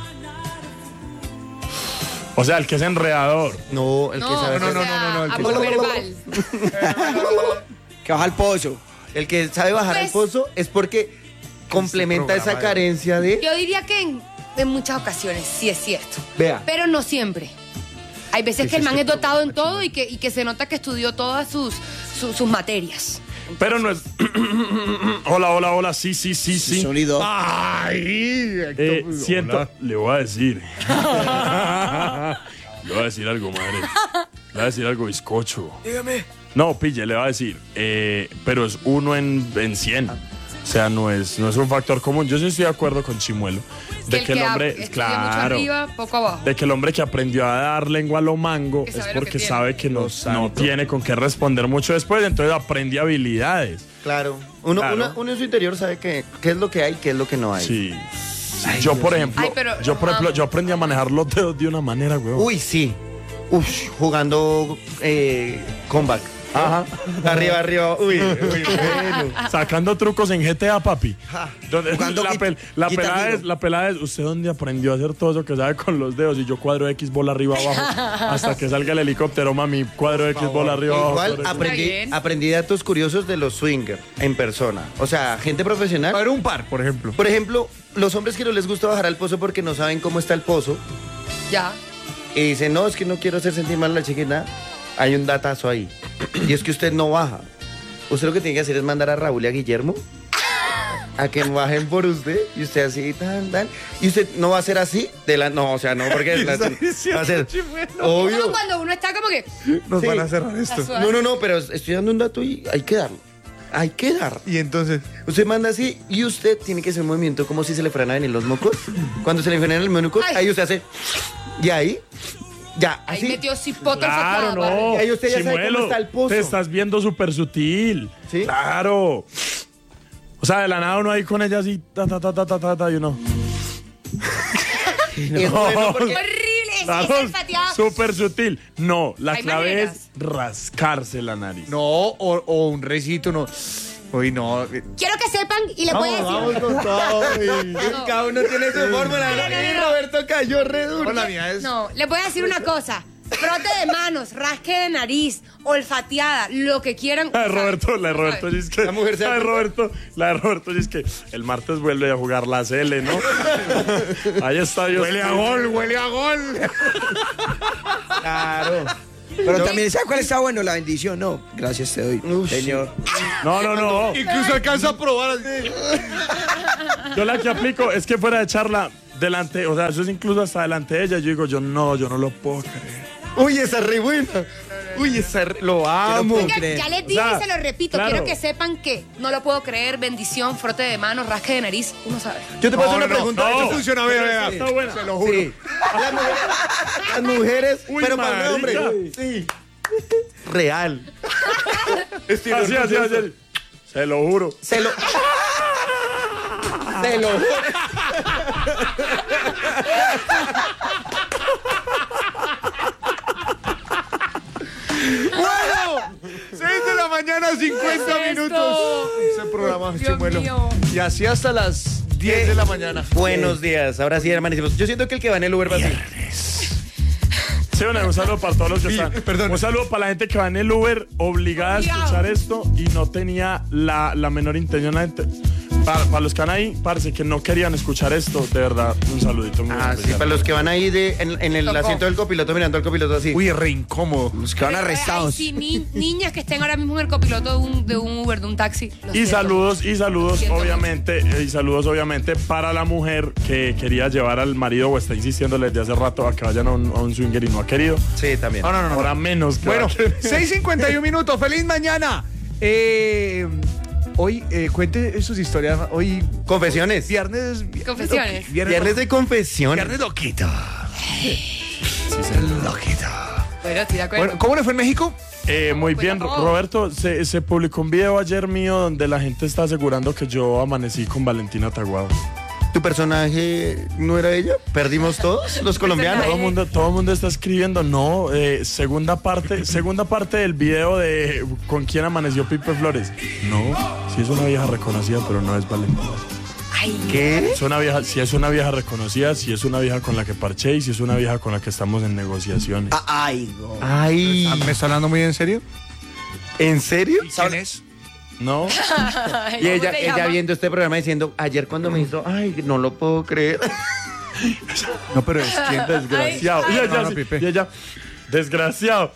O sea, el que es enredador. No, el que No, sabe no, hacer- no, no, no, el que- amor verbal. Que baja al pozo. El que sabe bajar Pues- al pozo es porque complementa esa programa, carencia de... Yo diría que en, en muchas ocasiones sí es cierto. Vea. Pero no siempre. Hay veces que el man es dotado en todo y que, y que se nota que estudió todas sus, sus, sus materias. Pero no es. Hola, hola, hola. Sí, sí, sí, sí. Sonido. Ay, Héctor, Eh, hola. siento. Le voy a decir. Le voy a decir algo, madre. Le voy a decir algo bizcocho. Dígame. No, pille, le voy a decir. eh, pero es uno en, en cien. O sea, no es, no es un factor común. Yo sí estoy de acuerdo con Chimuelo. De el que el a- hombre. estudia mucho Claro. arriba, poco abajo. De que el hombre que aprendió a dar lengua a lo mango Que es sabe lo que porque tiene. sabe que no, no tiene con qué responder mucho después, entonces aprende habilidades. Claro. Uno, Claro. uno- uno en su interior sabe que, qué es lo que hay, qué es lo que no hay. Sí. Yo, por ejemplo, Ay, pero yo, por los ejemplo, amo. yo aprendí a manejar los dedos de una manera, weón. Uy, sí. Uf, jugando eh, comeback. Ajá. Arriba, arriba. Uy, uy, bueno. Sacando trucos en G T A, papi. Donde- Jugando la, gui- pel- la Guitar pelada Hero. es, la pelada es, ¿usted dónde aprendió a hacer todo eso que sabe con los dedos? Y yo cuadro X, bola arriba, abajo. Hasta que salga el helicóptero, mami, cuadro X, bola arriba, abajo. Igual cuadro X. aprendí, bien. aprendí datos curiosos de los swingers en persona. O sea, gente A profesional. ver, un par, por ejemplo. Por ejemplo, los hombres que no les gusta bajar al pozo porque no saben cómo está el pozo Ya. y dicen, no, es que no quiero hacer sentir mal a la chiquita, hay un datazo ahí. Y es que usted no baja. Usted lo que tiene que hacer es mandar a Raúl y a Guillermo a que bajen por usted y usted así, tan, tan. Y usted no va a ser así, de la, no, o sea, no, porque la- va a ser Como obvio. cuando uno está como que. Nos Sí. van a cerrar esto. Está No, no, no, pero estoy dando un dato y hay que darlo. Hay que dar. Y entonces, Usted manda así y usted tiene que hacer un movimiento como si se le fueran a venir los mocos. Cuando se le frenan los mocos, Ay. ahí usted hace. Y ahí, ya, Ahí así. metió cipote el Claro, sofá, barriga. no. Ahí usted ya sabe cómo Chimuelo, está el pozo. te estás viendo súper sutil. ¿Sí? Claro. O sea, de la nada uno ahí con ella así, ta, ta, ta, ta, ta, ta, ta, y uno. Es bueno porque- Horrible, es, Claro, es el pateado. súper sutil. No, la Hay clave maneras. es rascarse la nariz. no, o, o un recito, no. Uy, no. Quiero que sepan y les voy a decir. Vamos, vamos con todo. uy. Cada uno tiene su fórmula. No, no, no, Y no. Roberto cayó re duro. No, la mía es. No, les voy a decir una cosa. Frote de manos, rasque de nariz, olfateada, lo que quieran. La de Roberto, la de Roberto, y es que, La mujer se la de da Roberto, la de Roberto, y es que el martes vuelve a jugar la C L, ¿no? Ahí está Dios. Huele a gol, huele a gol. Claro. Pero también, ¿sabes cuál está bueno? La bendición, no. Gracias te doy, Ush. señor. No, no, no. Incluso alcanza a probar así. Yo la que aplico es que fuera de charla delante, o sea, eso es incluso hasta delante de ella. Yo digo, yo no, yo no lo puedo creer. Uy, esa es re buena. Uy, esa re- lo amo. puedo Oigan, creer. ya les dije O sea, y se lo repito. claro. Quiero que sepan que no lo puedo creer. Bendición, frote de manos, rasque de nariz. Uno sabe. Yo te puedo No, hacer una no, pregunta. no. Esto funciona, vea, vea. Está buena. Se lo juro. Sí. Las mujeres, las mujeres Uy, pero para un hombre. marica. Sí. Real. Estoy Así, así, orgulloso. así. Se lo juro. Se lo. Se lo. Bueno, seis de la mañana, cincuenta ¿Qué es esto? minutos. Ese programa, Dios Chimuelo. mío. Y así hasta las diez de la mañana. Buenos días. Ahora sí, hermanísimos. Yo siento que el que va en el Uber va así. Sí, bueno, un saludo para todos los que están. perdón. Un saludo para la gente que va en el Uber obligada a Obligado. escuchar esto y no tenía la, la menor intención. La gente- para, para los que van ahí, parece que no querían escuchar esto, de verdad, un saludito muy Ah, sí, especial. para los que van ahí de, en, en el Tocó. asiento del copiloto mirando al copiloto así. Uy, re incómodo. Los que van Ay, arrestados. sí, ni- niñas que estén ahora mismo en el copiloto de un, de un Uber, de un taxi. Lo Y siento. saludos, y saludos, Siento obviamente, eh, y saludos, obviamente, para la mujer que quería llevar al marido o está insistiéndole desde hace rato a que vayan a un, a un swinger y no ha querido. Sí, también. No, no, no. no. Ahora menos que Bueno, va a querer. seis cincuenta y uno minutos. ¡Feliz mañana! Eh, hoy, eh, cuente sus historias. Hoy, Confesiones. viernes. Confesiones. Viernes de confesiones. Viernes loquito. Sí, sí, loquito. Bueno, estoy de acuerdo. Bueno, ¿cómo le fue en México? Eh, muy Cuenta bien, todo. Roberto, se, se publicó un video ayer mío donde la gente está asegurando que yo amanecí con Valentina Taguado. ¿Tu personaje no era ella? ¿Perdimos todos los colombianos? Todo el mundo, todo el mundo está escribiendo, no, eh, segunda parte, segunda parte del video de con quién amaneció Pipe Flores. No, sí es una vieja reconocida, pero no es Valentina. Ay, ¿Qué? Es una vieja, si es una vieja reconocida, si es una vieja con la que parché y si es una vieja con la que estamos en negociaciones. Ah, ay, no. Ay, ¿Me está hablando muy en serio? ¿en serio? ¿Quién es? No, Y ella, ¿cómo se ella llama? viendo este programa diciendo, ayer cuando me hizo, ay, no lo puedo creer. No, pero es quién. desgraciado. Ay, y ay. ella, No, no, sí, Pipe. y ella, desgraciado.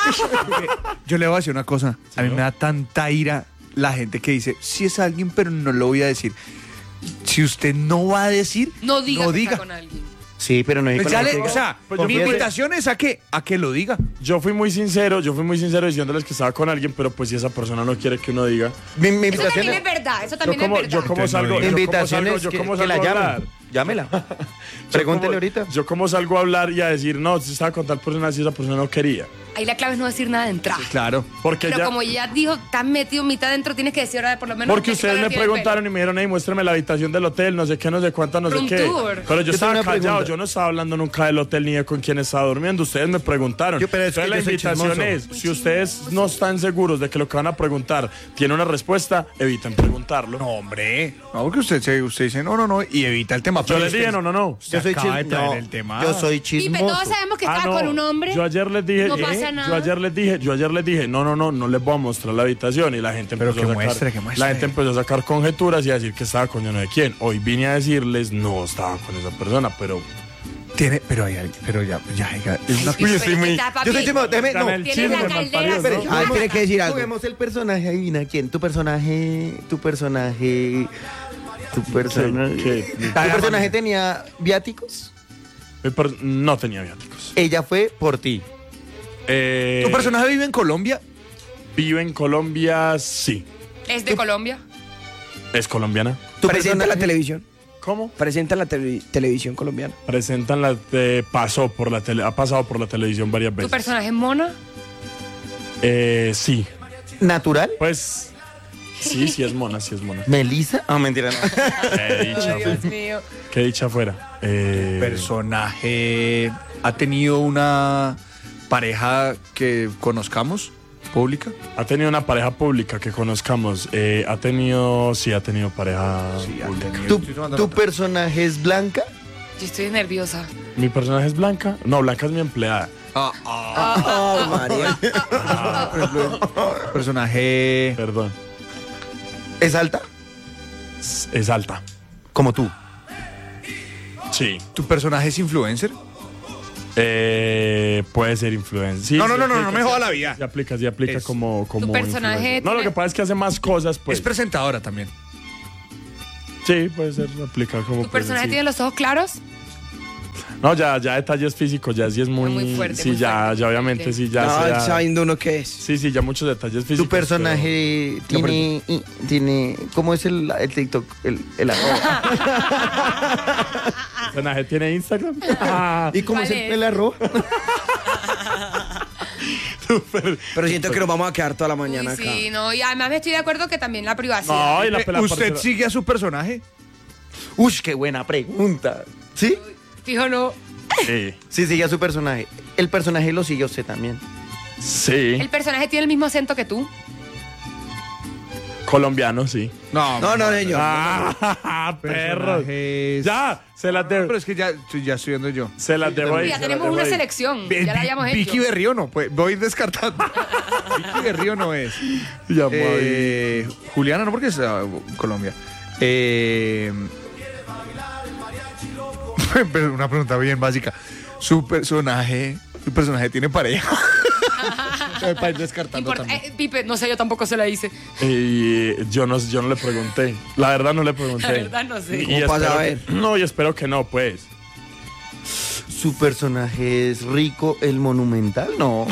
Yo le voy a decir una cosa. A mí ¿no? me da tanta ira la gente que dice, sí es alguien, pero no lo voy a decir. Si usted no va a decir, No diga no que diga. está con alguien. Sí, pero no Pues con ya la le- que o diga. sea, Pues mi yo fíjate- invitación es a que, a que lo diga. Yo fui muy sincero, yo fui muy sincero diciéndoles que estaba con alguien, pero pues si esa persona no quiere que uno diga. Mi, mi Eso invitación también es verdad, eso Yo también como, es verdad. yo como Entonces, no salgo, diga. yo como invitación salgo, es yo que, como que salgo la a llamen. hablar. Llámela. Yo Pregúntele como- ahorita. Yo como salgo a hablar y a decir, no, si estaba con tal persona, si esa persona no quería. Ahí la clave es no decir nada de entrada. Claro. Porque Pero ya, como ya dijo, estás metido mitad dentro, tienes que decir ahora por lo menos. porque de qué ustedes color me tiene el preguntaron y me dijeron, hey, muéstrame la habitación del hotel, no sé qué, no sé cuánta, no sé Room qué. tour. Pero yo, Yo estaba tengo una callado, pregunta. yo no estaba hablando nunca del hotel ni de con quién estaba durmiendo. Ustedes me preguntaron. Yo, pero es que Entonces la yo soy invitación chismoso. es, si ustedes no están seguros de que lo que van a preguntar tiene una respuesta, eviten preguntarlo. No, hombre. No, porque usted, se- usted dice no, no, no, y evita el tema. Yo Pero les usted- dije, no, no, no. usted Yo soy acaba de chis- traer no, el tema. Yo soy Pipe, chismoso. todos sabemos que Ah, estaba no. con un hombre. Yo ayer les dije, No ¿eh? pasa nada. yo ayer les dije, yo ayer les dije, no, no, no, no les voy a mostrar la habitación y la gente Pero empezó que a sacar, muestre, que muestre. la gente empezó a sacar conjeturas y a decir que estaba con yo no sé quién. Hoy vine a decirles, no estaba con esa persona, pero Tiene, pero hay, pero ya, ya, ya, es una Pipe, Uy, pero sí, es que muy- está, papi. Yo soy chismoso. Déjeme, no. Dame el Tienes chisme, la malparido. caldera Espere, así. Ah, tiene que decir algo. Juguemos el personaje, adivina quién. Tu personaje, tu personaje, tu personaje. ¿Qué? ¿Tu personaje tenía viáticos? Mi per- no tenía viáticos. Ella fue por ti. Eh, ¿Tu personaje vive en Colombia? vive en Colombia, sí. Es de Colombia. Es colombiana. Tu Presenta la personaje- televisión. ¿Cómo? Presenta la tele- televisión colombiana. Presentan la eh, pasó por la tele, ha pasado por la televisión varias ¿Tu veces. personaje es mona? Eh, sí. ¿Natural? Pues sí, sí es mona, sí es mona. ¿Melissa? Ah, mentira, no. Qué dicha, Ay, Dios mío. qué dicha fuera. Eh, ¿Personaje ha tenido una pareja que conozcamos, pública? ha tenido una pareja pública que conozcamos. Eh, ha tenido, sí, ha tenido pareja pública. ¿Tu, tu personaje es blanca? Yo estoy nerviosa. ¿Mi personaje es Blanca? No, Blanca es mi empleada. Ah, ah, Oh, María. personaje. Perdón. ¿Es alta? Es, es alta. Como tú. Sí. ¿Tu personaje es influencer? Eh, puede ser influencer. Sí, No, no, sí no, no, aplica, no me sí joda la aplica, vida. Sí aplica, sí aplica Es- como, como Tu personaje influencer. No, lo tiene- que pasa es que hace más cosas, pues. Es presentadora también. Sí, puede ser, aplica como. ¿Tu personaje sí. tiene los ojos claros? No, ya, ya detalles físicos, ya sí es muy. Muy fuerte, Sí, muy ya, fuerte. ya obviamente, Ok. sí, ya. No, sí, ya- sabiendo uno qué es. Sí, sí, ya muchos detalles físicos. ¿Tu personaje tiene, y- tiene... ¿Cómo es el, el TikTok? El, el arroba. pero- ¿Tu personaje tiene Instagram? Ah, ¿Y cómo ¿Cuál es el, es? el arroba? Pero siento que nos vamos a quedar toda la mañana Uy, acá. sí, no. Y además me estoy de acuerdo que también la privacidad. no, y la, la ¿Usted persona- sigue a su personaje? Uy, qué buena pregunta. ¿Sí? Fijo, no. Sí. Sí, sigue a su personaje. El personaje lo sigue a usted también. Sí. El personaje tiene el mismo acento que tú. Colombiano, sí. No, No, no, señor. Ah, perros. personajes- Ya, se las Pero debo. es que ya, estoy- ya estoy viendo yo. Se las debo ahí. Ya se las tenemos debo una ahí. selección. Vi- Ya la Vi- hayamos Vicky hecho. Berrío no, pues voy descartando. Vicky Berrío no es. Ya, Eh, Juliana no, porque es ah, Colombia. Eh, pero una pregunta bien básica. ¿Su personaje, su personaje tiene pareja? Para ir descartando Import- también. eh, Pipe, no sé, yo tampoco se la hice. Y yo no, yo no le pregunté. La verdad no le pregunté. La verdad no sé. Y ¿Cómo pasa espero a ver? que- no, y espero que no, pues. ¿Su personaje es Rico el Monumental? No.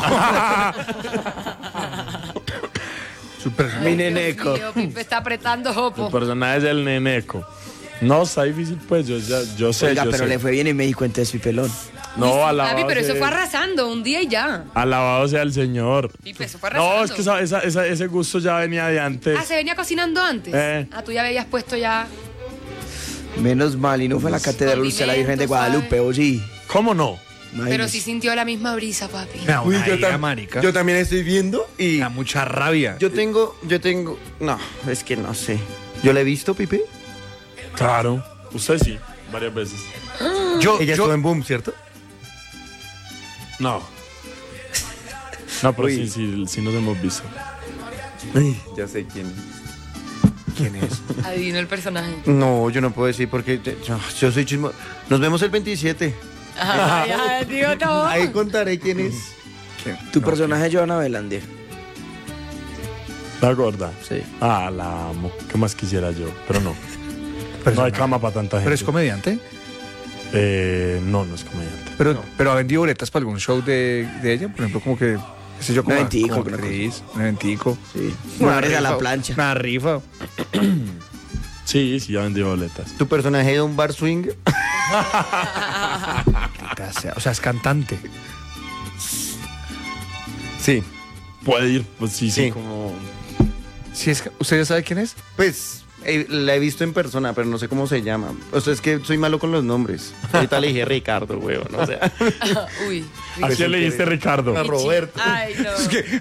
Su personaje. Mi neneco. Dios mío, Pipe está apretando Tu jopo. personaje es el neneco. No, está difícil, pues. Yo, ya, yo sé, Oiga, yo pero sé. le fue bien en México entonces, Pipelón. No, alabado Papi, pero eso sea- fue arrasando un día y ya. Alabado sea el Señor. Pipe, eso fue arrasando. No, es que esa- esa- esa- ese gusto ya venía de antes. Ah, ¿se venía cocinando antes? Eh. Ah, tú ya habías puesto ya... Menos mal, y no fue a la Catedral Dulce de la Virgen de Guadalupe, ¿o sí? ¿Cómo no? Pero Imagínese. sí sintió la misma brisa, papi. Me da Uy, una yo, ira, tam- marica. yo también estoy viendo y Me da mucha rabia. yo tengo, yo tengo, no, es que no sé. ¿Yo la he visto, Pipe? Claro. Usted sí, varias veces. yo, Ella yo- estuvo en Boom, ¿cierto? No. No, pero Uy. sí, sí, sí nos hemos visto. Ay, ya sé quién. ¿Quién es? Adivino el personaje. No, yo no puedo decir porque te- yo, yo soy chismo. Nos vemos el veintisiete. Ay, ay, tío, no. Ahí contaré quién es. ¿Quién? Tu No, personaje es Joana Velandia. La gorda. Sí. Ah, la amo. ¿Qué más quisiera yo? Pero no. Pero No hay es- cama para tanta gente. ¿Pero es comediante? Eh, no, no es comediante. Pero, pero ha vendido boletas para algún show de, de ella, por ejemplo, como que, qué sé yo, como, Un eventico, como una actriz, un eventico. Sí. Una Mujeres a la rifa, plancha. Una rifa. Sí, sí, ya vendí boletas. Tu personaje de un bar swing. Maldita sea, O sea, es cantante. Sí. Puede ir, pues sí, sí, Sí. como... Si es, ¿Usted ya sabe quién es? Pues eh, la he visto en persona, pero no sé cómo se llama. O sea, es que soy malo con los nombres. Ahorita le dije Ricardo, weón. O sea, Uy. ¿A quién le diste, Ricardo? a Roberto. Ay, no.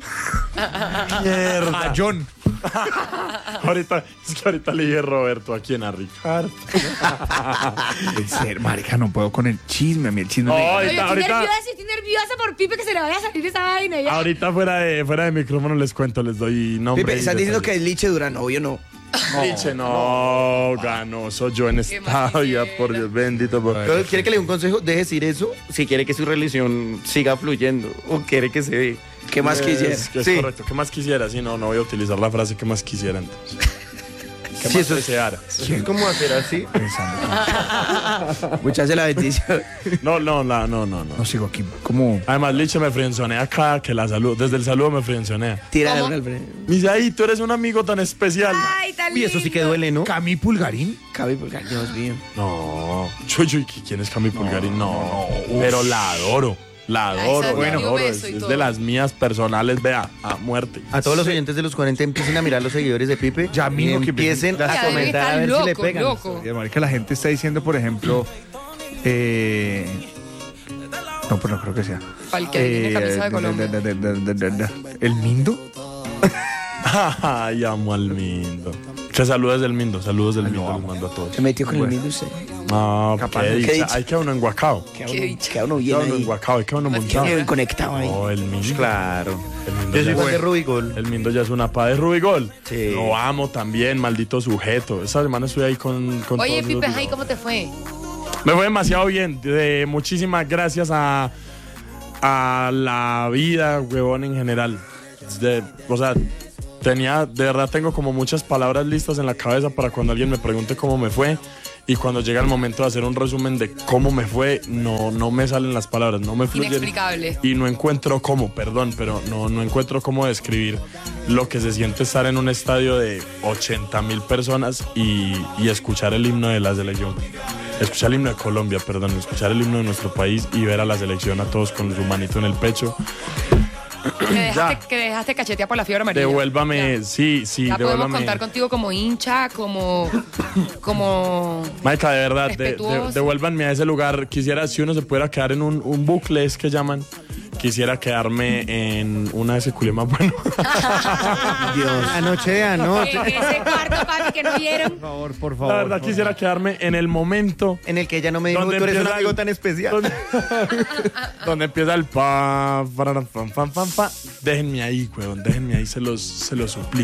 A John. Ahorita, es que ahorita le dije Roberto, ¿a quién? A Ricardo. En serio, marica, no puedo con el chisme. A mí el chisme me- No, Oye, ahorita, estoy ahorita, nerviosa, estoy nerviosa por Pipe que se le vaya a salir esa vaina. Ya. ahorita fuera de, fuera de micrófono les cuento, les doy nombre. Pipe, y estás diciendo que detalles. es Liche Durán, obvio no. Liche, no, ganoso yo en Qué mal esta vida, quisiera. por Dios bendito. Por... Pero, ¿quiere que le dé un consejo? Deje decir eso si quiere que su relación siga fluyendo o quiere que se dé. ¿Qué más quisiera? Es, que es Sí. correcto. ¿Qué más quisiera? Sí, no, no voy a utilizar la frase ¿qué más quisiera entonces? ¿Qué Sí, más eso es- deseara? ¿Cómo hacer así? Muchas gracias la bendición. No, no, la- no, no, no. No sigo aquí. ¿Cómo? Además, Liche me frienzonea acá, que la salud, desde el saludo me frienzonea. Tira de ¿Cómo? una al frente. Me dice, ay, tú eres un amigo tan especial. Ay, tan Y eso sí que lindo. duele, ¿no? ¿Cami Pulgarín? Cabe pulgar, Dios mío. No, Chuy, Chuy, ¿quién es Cami Pulgarín? No, pero la adoro, la Ay, adoro, esa la le dio adoro. beso Es, y es todo. de las mías personales, vea, a muerte. A todos los oyentes de los cuarenta empiecen a mirar los seguidores de Pipe. Ya mismo y que empiecen empiecen- a Ya debe comentar a estar ver loco, si le pegan. loco. Y marica, la gente está diciendo, por ejemplo, eh, no, pues no creo que sea. Para el que tiene camisa de Colombia. da, da, da, da, da, da. ¿El Mindo? Ay, amo al Mindo. Que saludos del Mindo, saludos del Mindo, los mando a todos. Se metió con Bueno. el mismo usted. No, Capaz, qué ¿qué dicha. dicha? Hay que uno en Guacao. Queda Qué uno, dicha. queda uno Hay bien que uno en ahí. Guacao, hay que uno Más montado. que Bien conectado ahí. No, el Mindo. Claro. El Mindo Yo soy ya- fan de Rubigol. El Mindo ya es una pa de Rubigol. Sí. Lo amo también, maldito sujeto. Esa semana estuve ahí con, con Oye, todos Pipe, los- ay, ¿cómo te fue? Me fue demasiado bien. De, muchísimas gracias a, a la vida, huevón, en general. De, o sea, tenía, de verdad tengo como muchas palabras listas en la cabeza para cuando alguien me pregunte cómo me fue. Y cuando llega el momento de hacer un resumen de cómo me fue, no, no me salen las palabras, no me fluyen. Inexplicable. Y no encuentro cómo, perdón, pero no, no encuentro cómo describir lo que se siente estar en un estadio de ochenta mil personas y, y escuchar el himno de la selección. Escuchar el himno de Colombia, perdón, escuchar el himno de nuestro país y ver a la selección a todos con su manito en el pecho. Que dejaste, que dejaste cachetear por la fiebre amarilla. Devuélvame, Ya. sí, sí, Ya podemos devuélvame. contar contigo como hincha, como. como. Maica, de verdad, de- de- Respetuoso. devuélvanme a ese lugar. Quisiera, si uno se pudiera quedar en un, un bucle, es que llaman. Quisiera quedarme en una de ese culé más bueno. Dios. Anoche de anoche. Eh, ese cuarto, papi, que no vieron. Por favor, por La favor. verdad, quisiera quedarme en el momento En el que ella no me dijo, ¿Dónde tú eres un empieza amigo el- tan especial. donde, donde empieza el pa, pararam, pam, pam, pam, pam. Déjenme ahí, huevón, déjenme ahí, se los, se los suplico.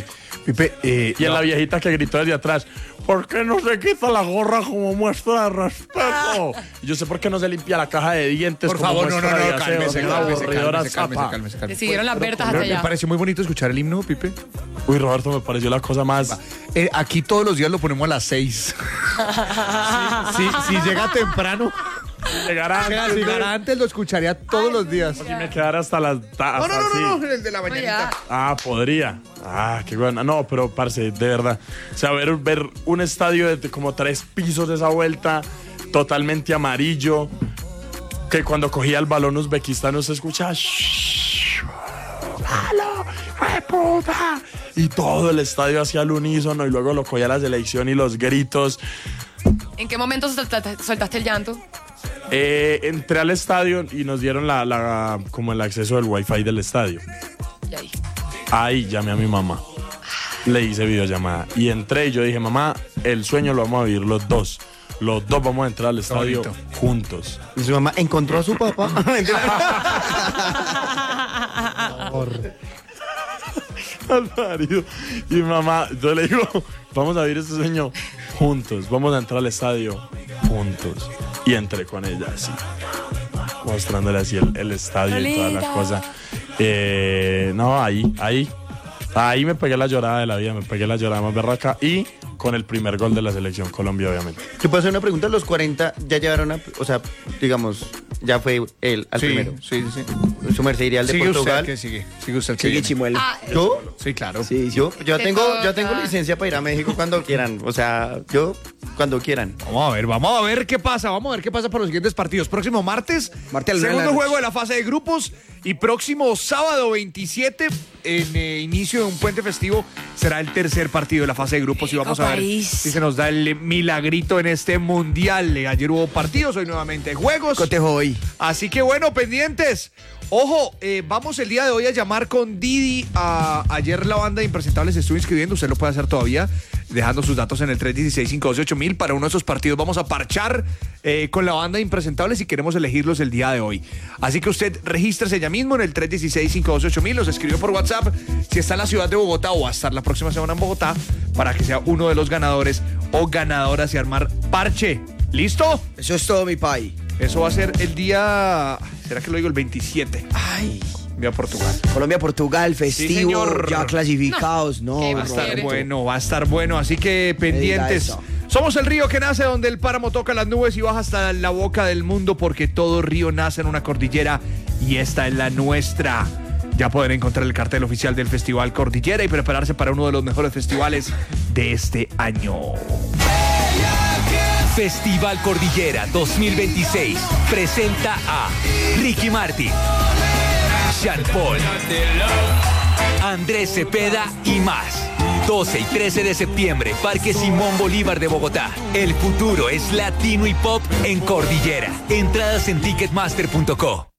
Pipe, eh, Y en no. la viejita que gritó desde atrás, ¿por qué no se quita la gorra como muestra de respeto? Y yo sé por qué no se limpia la caja de dientes Por como favor, no, no, muestra de no, aseo, cálmese, una cálmese, aburridora cálmese, cálmese, zapa. cálmese, Le cálmese. siguieron las Bertas hasta Me allá. pareció muy bonito escuchar el himno, Pipe. Uy, Roberto, me pareció la cosa más... Eh, aquí todos los días lo ponemos a las seis. si, si, si llega temprano, Llegará si antes, llegara antes, lo escucharía todos los días. y me quedara hasta las... hasta No, no, no, así. no, no, el de la mañanita. Ah, podría. Ah, qué buena. No, pero, parce, de verdad. O sea, ver, ver un estadio de como tres pisos de esa vuelta, totalmente amarillo, que cuando cogía el balón Uzbekistán no se escuchaba... "Shh, ¡halo, ¡ay, puta!" Y todo el estadio hacía al unísono y luego lo cogía la selección y los gritos. ¿En qué momento soltaste, soltaste el llanto? Eh, entré al estadio y nos dieron la, la, como el acceso del wifi del estadio. Y ahí. Ahí llamé a mi mamá. Le hice videollamada. Y entré y yo dije, mamá, el sueño lo vamos a vivir los dos. Los dos vamos a entrar al estadio bonito. juntos. Y su mamá encontró a su papá. Al marido. Y mi mamá, yo le digo, vamos a vivir este sueño juntos. Vamos a entrar al estadio juntos. Y entré con ella así, mostrándole así el, el estadio y toda la cosa. Eh, no, ahí, ahí. Ahí me pegué la llorada de la vida, me pegué la llorada más berraca. Y con el primer gol de la selección Colombia, obviamente. ¿Te puedo hacer una pregunta? Los cuarenta ya llevaron a... O sea, digamos, ya fue él al Sí, primero. sí, sí. Su merced iría al de Sigue Portugal. usted, que sigue. Sigue usted, que Sigue viene. Chimuelo. Ah, ¿Yo? Sí, claro. Sí, sí. Yo, yo Te tengo, toca. yo tengo licencia para ir a México cuando quieran. O sea, yo cuando quieran. Vamos a ver, vamos a ver qué pasa. Vamos a ver qué pasa para los siguientes partidos. Próximo martes, Martes a la una de segundo la noche. juego de la fase de grupos. Y próximo sábado veintisiete, en eh, inicio de un puente festivo, será el tercer partido de la fase de grupos. Y vamos a ver país. si se nos da el milagrito en este mundial. Eh, Ayer hubo partidos, hoy nuevamente juegos. Cotejo hoy. Así que bueno, pendientes. Ojo, eh, vamos el día de hoy a llamar con Didi. A, ayer la banda de Impresentables se estuvo inscribiendo, usted lo puede hacer todavía, dejando sus datos en el tres uno seis, cinco dos ocho mil. Para uno de esos partidos vamos a parchar eh, con la banda de Impresentables y queremos elegirlos el día de hoy. Así que usted regístrese ya mismo en el tres uno seis, cinco dos ocho mil, los escribió por WhatsApp si está en la ciudad de Bogotá o va a estar la próxima semana en Bogotá para que sea uno de los ganadores o ganadoras y armar parche. ¿Listo? Eso es todo, mi pai. Eso va a ser el día... ¿Será que lo digo el veintisiete? Ay. Vía Portugal. Colombia, Portugal, festivo, señor. ya clasificados. No, Qué Va a estar Quiere. bueno, va a estar bueno. Así que pendientes. eso. Somos el río que nace donde el páramo toca las nubes y baja hasta la boca del mundo, porque todo río nace en una cordillera y esta es la nuestra. Ya pueden encontrar el cartel oficial del Festival Cordillera y prepararse para uno de los mejores festivales de este año. Festival Cordillera dos mil veintiséis presenta a Ricky Martin, Sean Paul, Andrés Cepeda y más. doce y trece de septiembre, Parque Simón Bolívar de Bogotá. El futuro es latino y pop en Cordillera. Entradas en ticketmaster punto co.